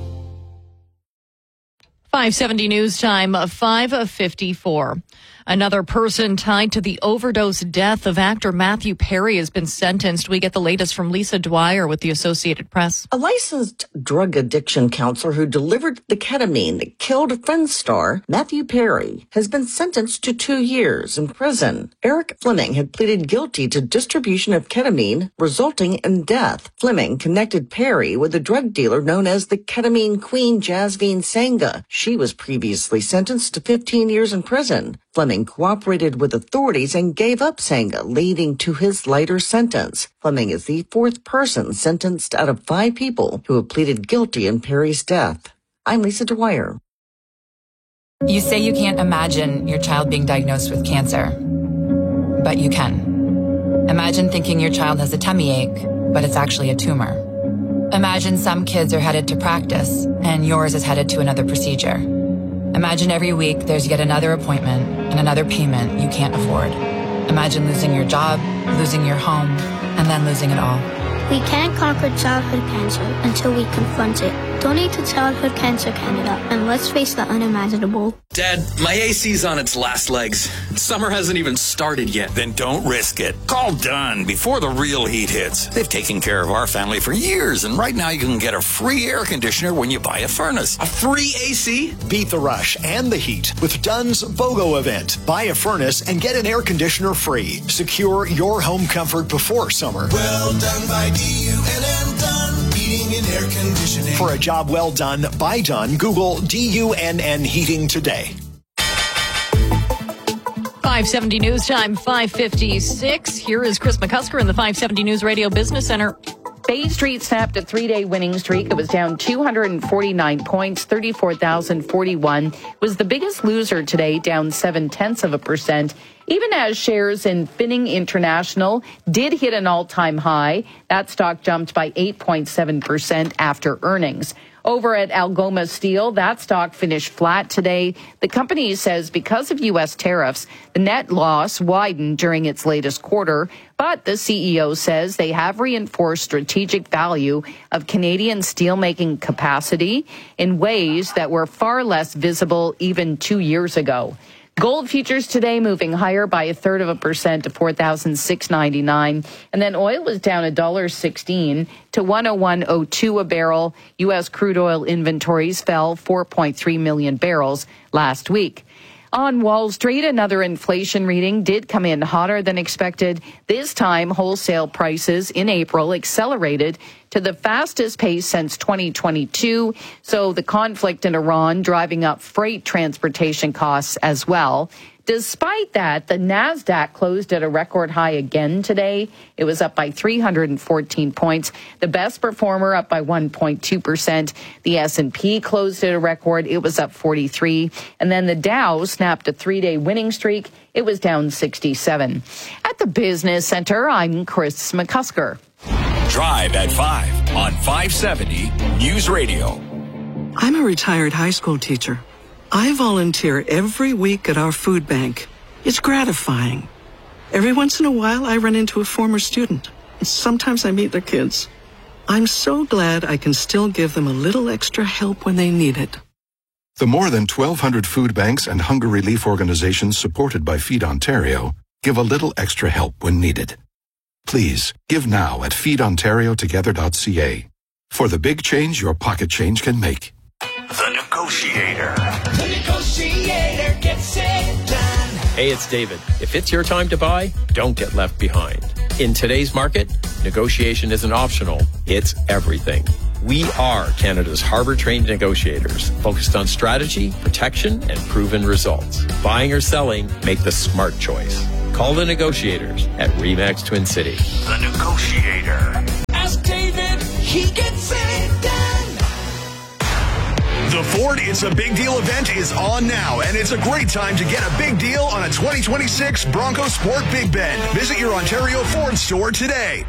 Speaker 23: five seventy News Time, five fifty-four. Another person tied to the overdose death of actor Matthew Perry has been sentenced. We get the latest from Lisa Dwyer with the Associated Press.
Speaker 8: A licensed drug addiction counselor who delivered the ketamine that killed Friends star Matthew Perry has been sentenced to two years in prison. Eric Fleming had pleaded guilty to distribution of ketamine, resulting in death. Fleming connected Perry with a drug dealer known as the ketamine queen Jasveen Sangha. She was previously sentenced to fifteen years in prison. Fleming cooperated with authorities and gave up Sangha, leading to his lighter sentence. Fleming is the fourth person sentenced out of five people who have pleaded guilty in Perry's death. I'm Lisa Dwyer.
Speaker 9: You say you can't imagine your child being diagnosed with cancer, but you can. Imagine thinking your child has a tummy ache, but it's actually a tumor. Imagine some kids are headed to practice and yours is headed to another procedure. Imagine every week there's yet another appointment and another payment you can't afford. Imagine losing your job, losing your home, and then losing it all.
Speaker 10: We can't conquer childhood cancer until we confront it. Donate to Childhood Cancer Canada, and let's face the unimaginable.
Speaker 13: Dad, my A C's on its last legs. Summer hasn't even started yet.
Speaker 26: Then don't risk it. Call Dunn before the real heat hits. They've taken care of our family for years, and right now you can get a free air conditioner when you buy a furnace.
Speaker 13: A free A C?
Speaker 27: Beat the rush and the heat with Dunn's BOGO event. Buy a furnace and get an air conditioner free. Secure your home comfort before summer.
Speaker 28: Well done by D U N N Dunn, heating and air conditioning.
Speaker 27: For a job well done by Dunn, Google D U N N Heating today.
Speaker 23: five seventy News Time, five fifty-six. Here is Chris McCusker in the five seventy News Radio Business Center.
Speaker 2: Bay Street snapped a three-day winning streak. It was down two hundred forty-nine points, thirty-four thousand forty-one. It was the biggest loser today, down seven-tenths of a percent. Even as shares in Finning International did hit an all-time high, that stock jumped by eight point seven percent after earnings. Over at Algoma Steel, that stock finished flat today. The company says because of U S tariffs, the net loss widened during its latest quarter. But the C E O says they have reinforced strategic value of Canadian steelmaking capacity in ways that were far less visible even two years ago. Gold futures today moving higher by a third of a percent to four thousand six hundred ninety-nine dollars. And then oil was down one dollar sixteen to one oh one oh two a barrel. U S crude oil inventories fell four point three million barrels last week. On Wall Street, another inflation reading did come in hotter than expected. This time, wholesale prices in April accelerated to the fastest pace since twenty twenty-two. So the conflict in Iran driving up freight transportation costs as well. Despite that, the NASDAQ closed at a record high again today. It was up by three hundred fourteen points. The best performer up by one point two percent. The S and P closed at a record. It was up forty-three. And then the Dow snapped a three-day winning streak. It was down sixty-seven. At the Business Center, I'm Chris McCusker.
Speaker 12: Drive at five on five seventy News Radio.
Speaker 3: I'm a retired high school teacher. I volunteer every week at our food bank. It's gratifying. Every once in a while, I run into a former student. Sometimes I meet their kids. I'm so glad I can still give them a little extra help when they need it.
Speaker 5: The more than twelve hundred food banks and hunger relief organizations supported by Feed Ontario give a little extra help when needed. Please, give now at feed ontario together dot c a for the big change your pocket change can make.
Speaker 12: The Negotiator.
Speaker 28: The Negotiator gets it done.
Speaker 14: Hey, it's David. If it's your time to buy, don't get left behind. In today's market, negotiation isn't optional, it's everything. We are Canada's Harbour-trained negotiators, focused on strategy, protection, and proven results. Buying or selling, make the smart choice. Call the negotiators at RE/MAX Twin City.
Speaker 12: The Negotiator.
Speaker 28: Ask David, he gets it done.
Speaker 15: The Ford It's a Big Deal event is on now, and it's a great time to get a big deal on a twenty twenty-six Bronco Sport Big Bend. Visit your Ontario Ford store today.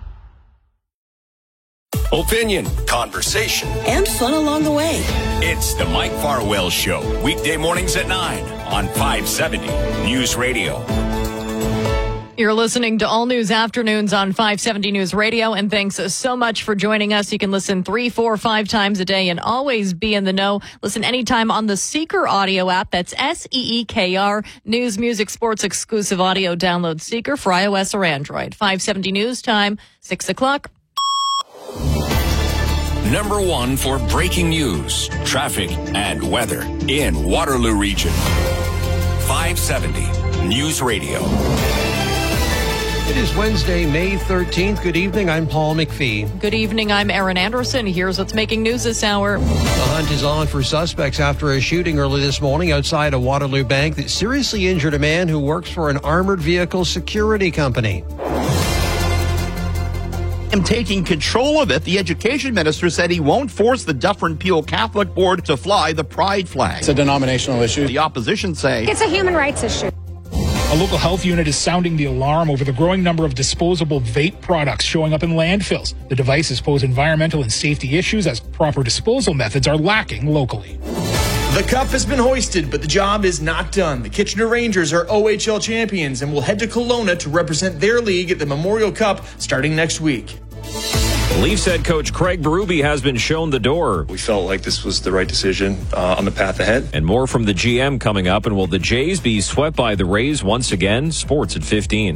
Speaker 12: Opinion, conversation,
Speaker 11: and fun along the way.
Speaker 12: It's the Mike Farwell Show, weekday mornings at nine on five seventy News Radio.
Speaker 23: You're listening to All News Afternoons on five seventy News Radio, and thanks so much for joining us. You can listen three, four, five times a day and always be in the know. Listen anytime on the Seeker audio app. That's S E E K R. News, music, sports exclusive audio. Download Seeker for iOS or Android. five seventy News Time, six o'clock.
Speaker 12: Number one for breaking news, traffic, and weather in Waterloo Region. five seventy News Radio.
Speaker 16: It is Wednesday, May thirteenth. Good evening. I'm Paul McPhee.
Speaker 23: Good evening. I'm Erin Anderson. Here's what's making news this hour.
Speaker 16: The hunt is on for suspects after a shooting early this morning outside a Waterloo bank that seriously injured a man who works for an armored vehicle security company.
Speaker 17: I'm taking control of it. The education minister said he won't force the Dufferin-Peel Catholic Board to fly the pride flag.
Speaker 18: It's a denominational issue.
Speaker 17: The opposition say
Speaker 20: it's a human rights issue.
Speaker 29: A local health unit is sounding the alarm over the growing number of disposable vape products showing up in landfills. The devices pose environmental and safety issues as proper disposal methods are lacking locally.
Speaker 30: The cup has been hoisted, but the job is not done. The Kitchener Rangers are O H L champions and will head to Kelowna to represent their league at the Memorial Cup starting next week.
Speaker 31: Leafs head coach Craig Berube has been shown the door.
Speaker 32: We felt like this was the right decision uh, on the path ahead.
Speaker 31: And more from the G M coming up. And will the Jays be swept by the Rays once again? Sports at fifteen.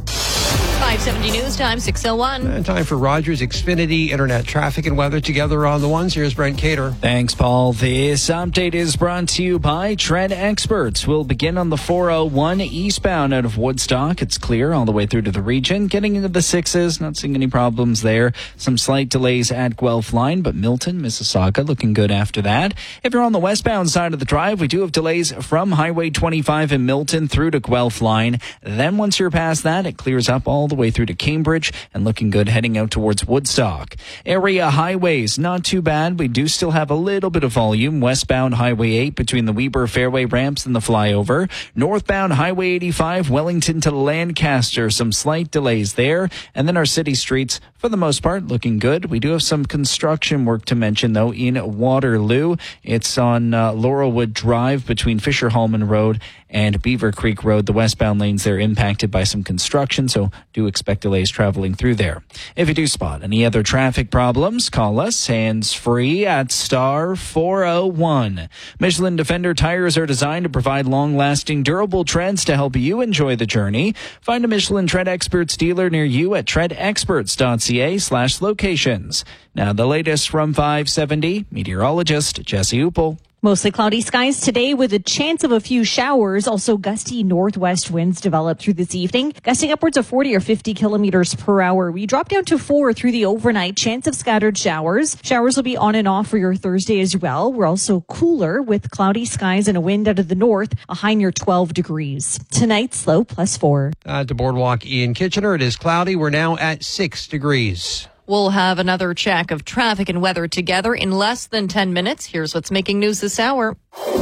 Speaker 23: five seventy News Time, six oh one.
Speaker 16: And time for Rogers Xfinity Internet traffic and weather together on the ones. Here's Brent Cater.
Speaker 7: Thanks, Paul. This update is brought to you by Tread Experts. We'll begin on the four oh one eastbound out of Woodstock. It's clear all the way through to the region. Getting into the sixes, not seeing any problems there. Some slight delays at Guelph Line, but Milton, Mississauga looking good after that. If you're on the westbound side of the drive, we do have delays from Highway twenty-five in Milton through to Guelph Line. Then once you're past that, it clears up all the way through to Cambridge and looking good heading out towards Woodstock. Area highways, not too bad. We do still have a little bit of volume. Westbound Highway eight between the Weber Fairway ramps and the flyover. Northbound Highway eighty-five, Wellington to Lancaster. Some slight delays there. And then our city streets, for the most part, looking good. We do have some construction work to mention, though, in Waterloo. It's on uh, Laurelwood Drive between Fisher Hallman Road and Beaver Creek Road. The westbound lanes there impacted by some construction, so do expect delays traveling through there. If you do spot any other traffic problems, call us hands-free at star four oh one. Michelin Defender tires are designed to provide long-lasting, durable treads to help you enjoy the journey. Find a Michelin Tread Experts dealer near you at tread experts dot c a slash locations. Now the latest from five seventy, meteorologist Jesse Uppel.
Speaker 1: Mostly cloudy skies today with a chance of a few showers. Also gusty northwest winds develop through this evening, gusting upwards of forty or fifty kilometers per hour. We drop down to four through the overnight. Chance of scattered showers. Showers will be on and off for your Thursday as well. We're also cooler with cloudy skies and a wind out of the north, a high near twelve degrees. Tonight's low plus four.
Speaker 16: At the Boardwalk in Kitchener, it is cloudy. We're now at six degrees.
Speaker 23: We'll have another check of traffic and weather together in less than ten minutes. Here's what's making news this hour.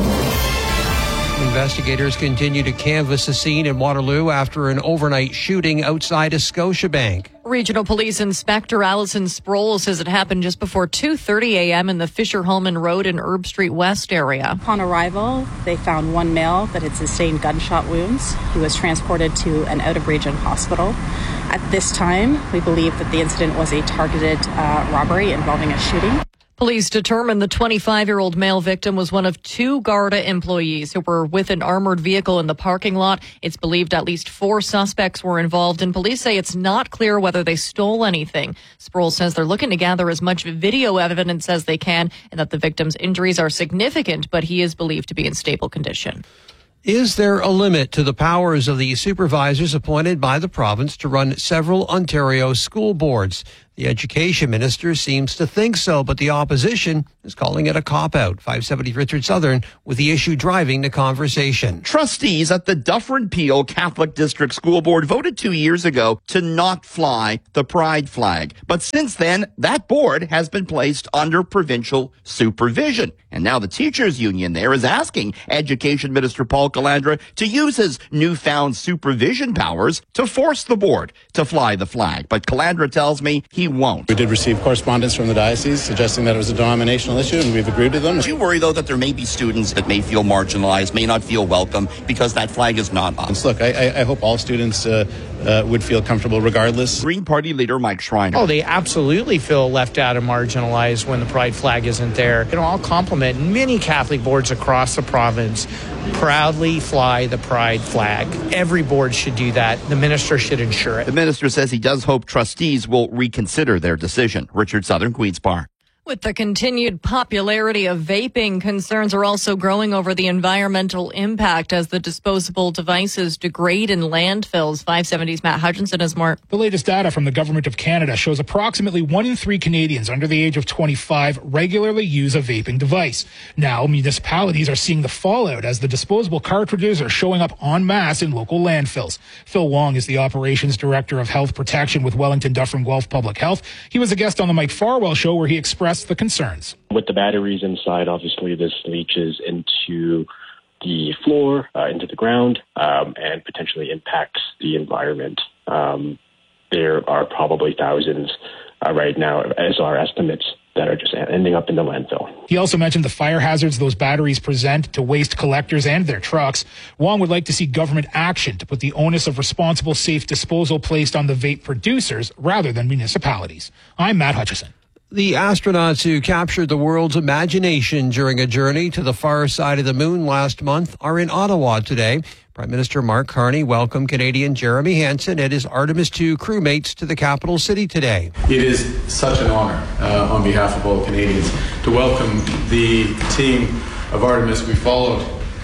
Speaker 16: Investigators continue to canvass the scene in Waterloo after an overnight shooting outside a Scotiabank.
Speaker 23: Regional Police Inspector Allison Sproul says it happened just before two thirty a.m. in the Fisher-Holman Road and Herb Street West area.
Speaker 4: Upon arrival, they found one male that had sustained gunshot wounds. He was transported to an out-of-region hospital. At this time, we believe that the incident was a targeted uh, robbery involving a shooting.
Speaker 23: Police determined the twenty-five-year-old male victim was one of two Garda employees who were with an armored vehicle in the parking lot. It's believed at least four suspects were involved, and police say it's not clear whether they stole anything. Sproul says they're looking to gather as much video evidence as they can and that the victim's injuries are significant, but he is believed to be in stable condition.
Speaker 16: Is there a limit to the powers of the supervisors appointed by the province to run several Ontario school boards? The education minister seems to think so, but the opposition is calling it a cop-out. five seventy Richard Southern with the issue driving the conversation.
Speaker 17: Trustees at the Dufferin Peel Catholic District School Board voted two years ago to not fly the pride flag. But since then, that board has been placed under provincial supervision. And now the teachers union there is asking Education Minister Paul Calandra to use his newfound supervision powers to force the board to fly the flag. But Calandra tells me he won't.
Speaker 6: We did receive correspondence from the diocese suggesting that it was a denominational issue, and we've agreed with them.
Speaker 17: Do you worry, though, that there may be students that may feel marginalized, may not feel welcome because that flag is not up?
Speaker 6: Look, I, I hope all students uh, uh, would feel comfortable regardless.
Speaker 17: Green Party leader Mike Schreiner.
Speaker 8: Oh, they absolutely feel left out and marginalized when the pride flag isn't there. You know, I'll compliment many Catholic boards across the province proudly fly the pride flag. Every board should do that. The minister should ensure it.
Speaker 17: The minister says he does hope trustees will reconsider their decision. Richard Southern, Queen's Park.
Speaker 23: With the continued popularity of vaping, concerns are also growing over the environmental impact as the disposable devices degrade in landfills. five seventy's Matt Hutchinson has more.
Speaker 29: The latest data from the Government of Canada shows approximately one in three Canadians under the age of twenty-five regularly use a vaping device. Now, municipalities are seeing the fallout as the disposable cartridges are showing up en masse in local landfills. Phil Wong is the Operations Director of Health Protection with Wellington Dufferin Guelph Public Health. He was a guest on the Mike Farwell Show where he expressed the concerns.
Speaker 9: With the batteries inside, obviously this leaches into the floor, uh, into the ground, um, and potentially impacts the environment. Um, there are probably thousands uh, right now, as our estimates, that are just ending up in the landfill.
Speaker 29: He also mentioned the fire hazards those batteries present to waste collectors and their trucks. Wong would like to see government action to put the onus of responsible, safe disposal placed on the vape producers rather than municipalities. I'm Matt Hutchison.
Speaker 16: The astronauts who captured the world's imagination during a journey to the far side of the moon last month are in Ottawa today. Prime Minister Mark Carney welcomed Canadian Jeremy Hansen and his Artemis two crewmates to the capital city today.
Speaker 18: It is such an honor uh, on behalf of all Canadians to welcome the team of Artemis. We followed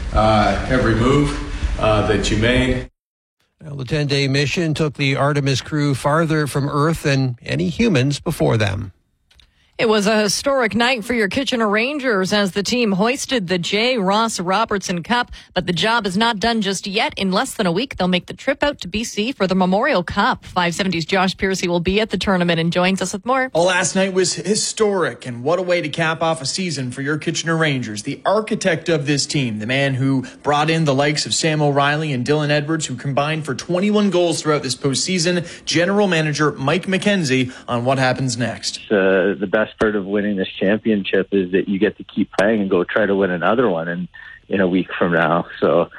Speaker 18: uh, every move uh, that you made.
Speaker 16: Well, the ten-day mission took the Artemis crew farther from Earth than any humans before them.
Speaker 23: It was a historic night for your Kitchener Rangers as the team hoisted the J. Ross Robertson Cup, but the job is not done just yet. In less than a week, they'll make the trip out to B C for the Memorial Cup. five seventy's Josh Piercy will be at the tournament and joins us with more.
Speaker 30: Well, last night was historic, and what a way to cap off a season for your Kitchener Rangers. The architect of this team, the man who brought in the likes of Sam O'Reilly and Dylan Edwards, who combined for twenty-one goals throughout this postseason, General Manager Mike McKenzie on what happens next.
Speaker 19: Uh, the best part of winning this championship is that you get to keep playing and go try to win another one in, in a week from now. So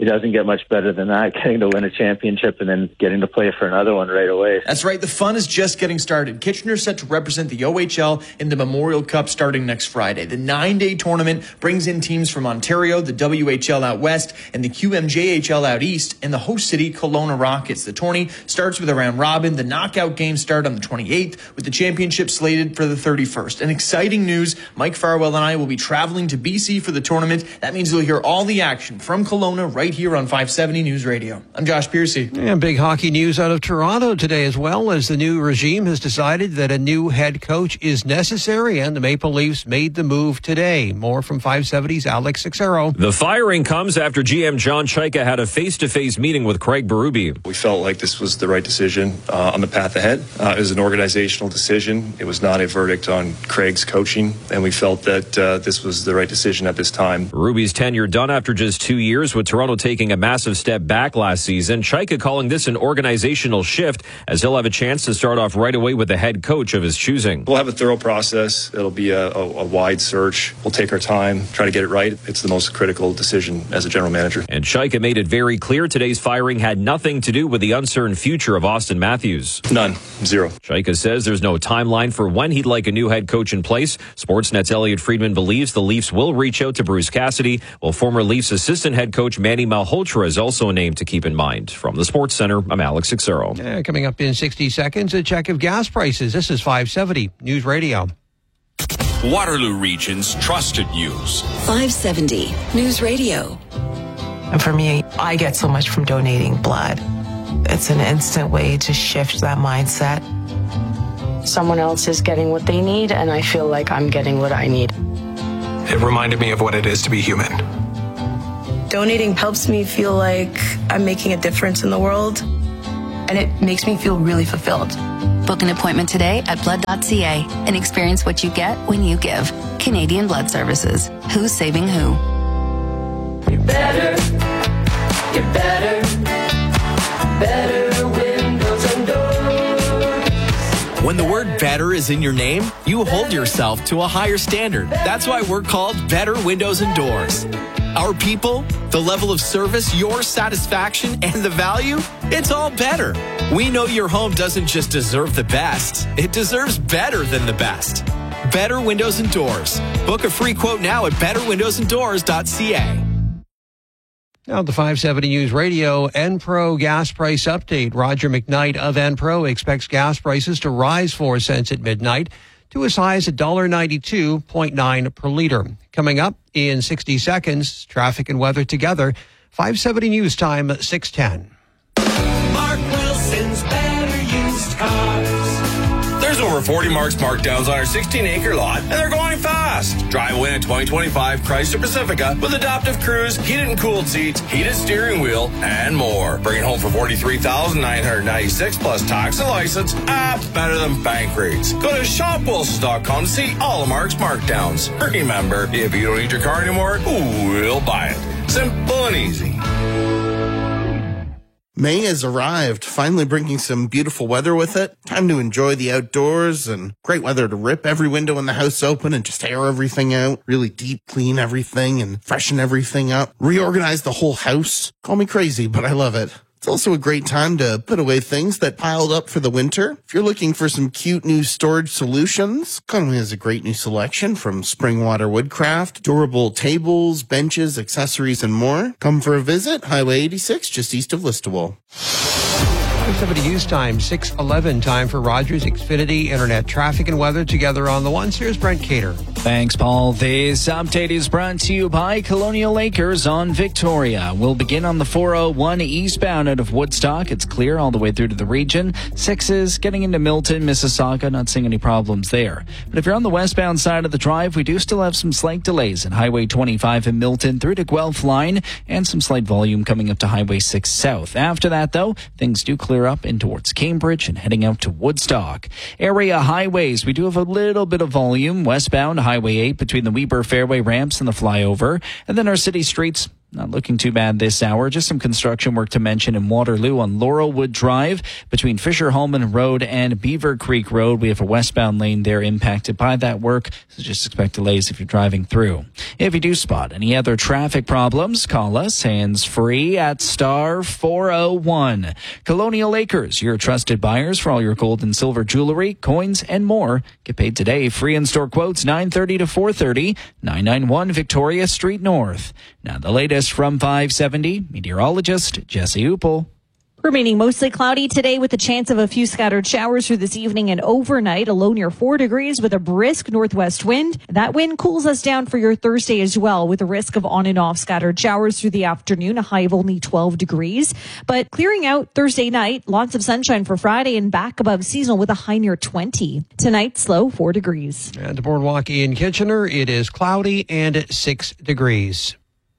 Speaker 19: it doesn't get much better than that, getting to win a championship and then getting to play for another one right away.
Speaker 30: That's right. The fun is just getting started. Kitchener set to represent the O H L in the Memorial Cup starting next Friday. The nine-day tournament brings in teams from Ontario, the W H L out west, and the Q M J H L out east, and the host city, Kelowna Rockets. The tourney starts with a round robin. The knockout games start on the twenty-eighth, with the championship slated for the thirty-first. And exciting news, Mike Farwell and I will be traveling to B C for the tournament. That means you'll hear all the action from Kelowna right here on five seventy News Radio. I'm Josh Piercy.
Speaker 16: And big hockey news out of Toronto today as well, as the new regime has decided that a new head coach is necessary, and the Maple Leafs made the move today. More from five seventy's Alex Sixero.
Speaker 31: The firing comes after G M John Chayka had a face-to-face meeting with Craig Berube.
Speaker 32: We felt like this was the right decision uh, on the path ahead. Uh, it was an organizational decision. It was not a verdict on Craig's coaching, and we felt that uh, this was the right decision at this time.
Speaker 31: Berube's tenure done after just two years, with Toronto taking a massive step back last season. Chayka calling this an organizational shift, as he'll have a chance to start off right away with the head coach of his choosing.
Speaker 32: We'll have a thorough process. It'll be a, a, a wide search. We'll take our time, try to get it right. It's the most critical decision as a general manager.
Speaker 31: And Chayka made it very clear today's firing had nothing to do with the uncertain future of Auston Matthews.
Speaker 32: None. Zero.
Speaker 31: Chayka says there's no timeline for when he'd like a new head coach in place. Sportsnet's Elliot Friedman believes the Leafs will reach out to Bruce Cassidy, while former Leafs assistant head coach Manny Malhotra is also a name to keep in mind. From the Sports Center, I'm Alex Sixero.
Speaker 16: Yeah, coming up in sixty seconds, a check of gas prices. This is five seventy News Radio.
Speaker 12: Waterloo Region's trusted news.
Speaker 11: five seventy News Radio.
Speaker 2: And for me, I get so much from donating blood. It's an instant way to shift that mindset.
Speaker 3: Someone else is getting what they need, and I feel like I'm getting what I need.
Speaker 5: It reminded me of what it is to be human.
Speaker 10: Donating helps me feel like I'm making a difference in the world, and it makes me feel really fulfilled.
Speaker 13: Book an appointment today at blood dot c a and experience what you get when you give. Canadian Blood Services. Who's saving who?
Speaker 20: You're better. You're better. Better windows and doors.
Speaker 21: When the word better is in your name, you hold yourself to a higher standard. That's why we're called Better Windows and Doors. Our people, the level of service, your satisfaction, and the value, it's all better. We know your home doesn't just deserve the best, it deserves better than the best. Better Windows and Doors. Book a free quote now at better windows and doors dot c a.
Speaker 16: Now the five seventy News Radio Enpro gas price update. Roger McKnight of Enpro expects gas prices to rise four cents at midnight to as high as one dollar ninety-two point nine per liter. Coming up in sixty seconds, traffic and weather together. five seventy News Time, six ten.
Speaker 20: Mark Wilson's Better Used Cars.
Speaker 22: There's over forty Marks markdowns on our sixteen acre lot, and they're going fast. Drive away in a twenty twenty-five Chrysler Pacifica with adaptive cruise, heated and cooled seats, heated steering wheel, and more. Bring it home for forty-three thousand nine hundred ninety-six dollars plus tax and license. Ah, better than bank rates. Go to shop wilsons dot com to see all of Mark's markdowns. Remember, if you don't need your car anymore, we'll buy it. Simple and easy.
Speaker 24: May has arrived, finally bringing some beautiful weather with it. Time to enjoy the outdoors and great weather to rip every window in the house open and just air everything out. Really deep clean everything and freshen everything up. Reorganize the whole house. Call me crazy, but I love it. It's also a great time to put away things that piled up for the winter. If you're looking for some cute new storage solutions, Conway has a great new selection from Springwater Woodcraft, durable tables, benches, accessories, and more. Come for a visit, Highway eighty-six, just east of Listowel.
Speaker 16: five seventy News Time, six eleven, time for Rogers Xfinity Internet traffic and weather together on the ones. Here's Brent Cater.
Speaker 7: Thanks, Paul. This update is brought to you by Colonial Acres on Victoria. We'll begin on the four oh one eastbound out of Woodstock. It's clear all the way through to the region. Sixes getting into Milton, Mississauga. Not seeing any problems there. But if you're on the westbound side of the drive, we do still have some slight delays in Highway twenty-five in Milton through to Guelph Line, and some slight volume coming up to Highway six South. After that, though, things do clear up in towards Cambridge and heading out to Woodstock. Area highways, we do have a little bit of volume westbound Highway eight between the Weber Fairway ramps and the flyover, and then our city streets, Not looking too bad this hour. Just some construction work to mention in Waterloo on Laurelwood Drive between Fisher-Hallman Road and Beaver Creek Road. We have a westbound lane there impacted by that work, so just expect delays if you're driving through. If you do spot any other traffic problems, call us hands-free at star four oh one. Colonial Acres, your trusted buyers for all your gold and silver jewelry, coins, and more. Get paid today. Free in-store quotes nine thirty to four thirty, nine ninety-one Victoria Street North. Now the latest from five seventy, meteorologist Jesse Upel.
Speaker 1: Remaining mostly cloudy today with a chance of a few scattered showers through this evening and overnight. A low near four degrees with a brisk northwest wind. That wind cools us down for your Thursday as well, with a risk of on and off scattered showers through the afternoon, a high of only twelve degrees. But clearing out Thursday night, lots of sunshine for Friday and back above seasonal with a high near twenty. Tonight's low four degrees.
Speaker 16: And the Boardwalk in Kitchener, it is cloudy and six degrees.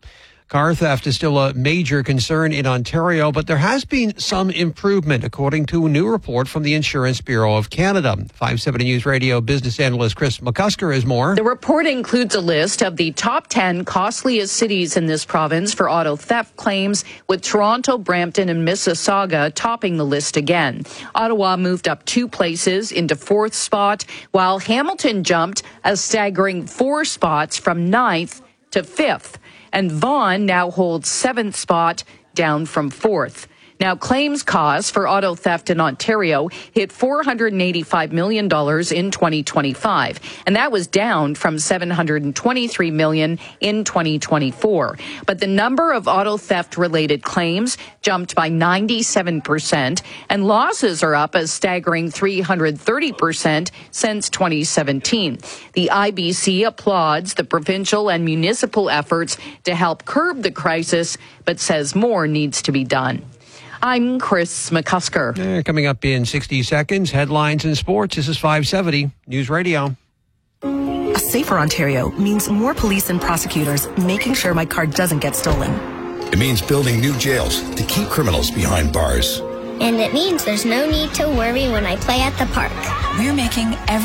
Speaker 16: Car theft is still a major concern in Ontario, but there has been some improvement, according to a new report from the Insurance Bureau of Canada. five seventy News Radio business analyst Chris McCusker has more.
Speaker 4: The report includes a list of the top ten costliest cities in this province for auto theft claims, with Toronto, Brampton, and Mississauga topping the list again. Ottawa moved up two places into fourth spot, while Hamilton jumped a staggering four spots from ninth to fifth. And Vaughan now holds seventh spot, down from fourth. Now, claims costs for auto theft in Ontario hit four hundred eighty-five million dollars in twenty twenty-five, and that was down from seven hundred twenty-three million dollars in twenty twenty-four. But the number of auto theft-related claims jumped by ninety-seven percent, and losses are up a staggering three hundred thirty percent since twenty seventeen. The I B C applauds the provincial and municipal efforts to help curb the crisis, but says more needs to be done. I'm Chris McCusker.
Speaker 16: Uh, coming up in sixty seconds, headlines and sports. This is five seventy News Radio.
Speaker 6: A safer Ontario means more police and prosecutors making sure my car doesn't get stolen.
Speaker 8: It means building new jails to keep criminals behind bars.
Speaker 9: And it means there's no need to worry when I play at the park.
Speaker 6: We're making every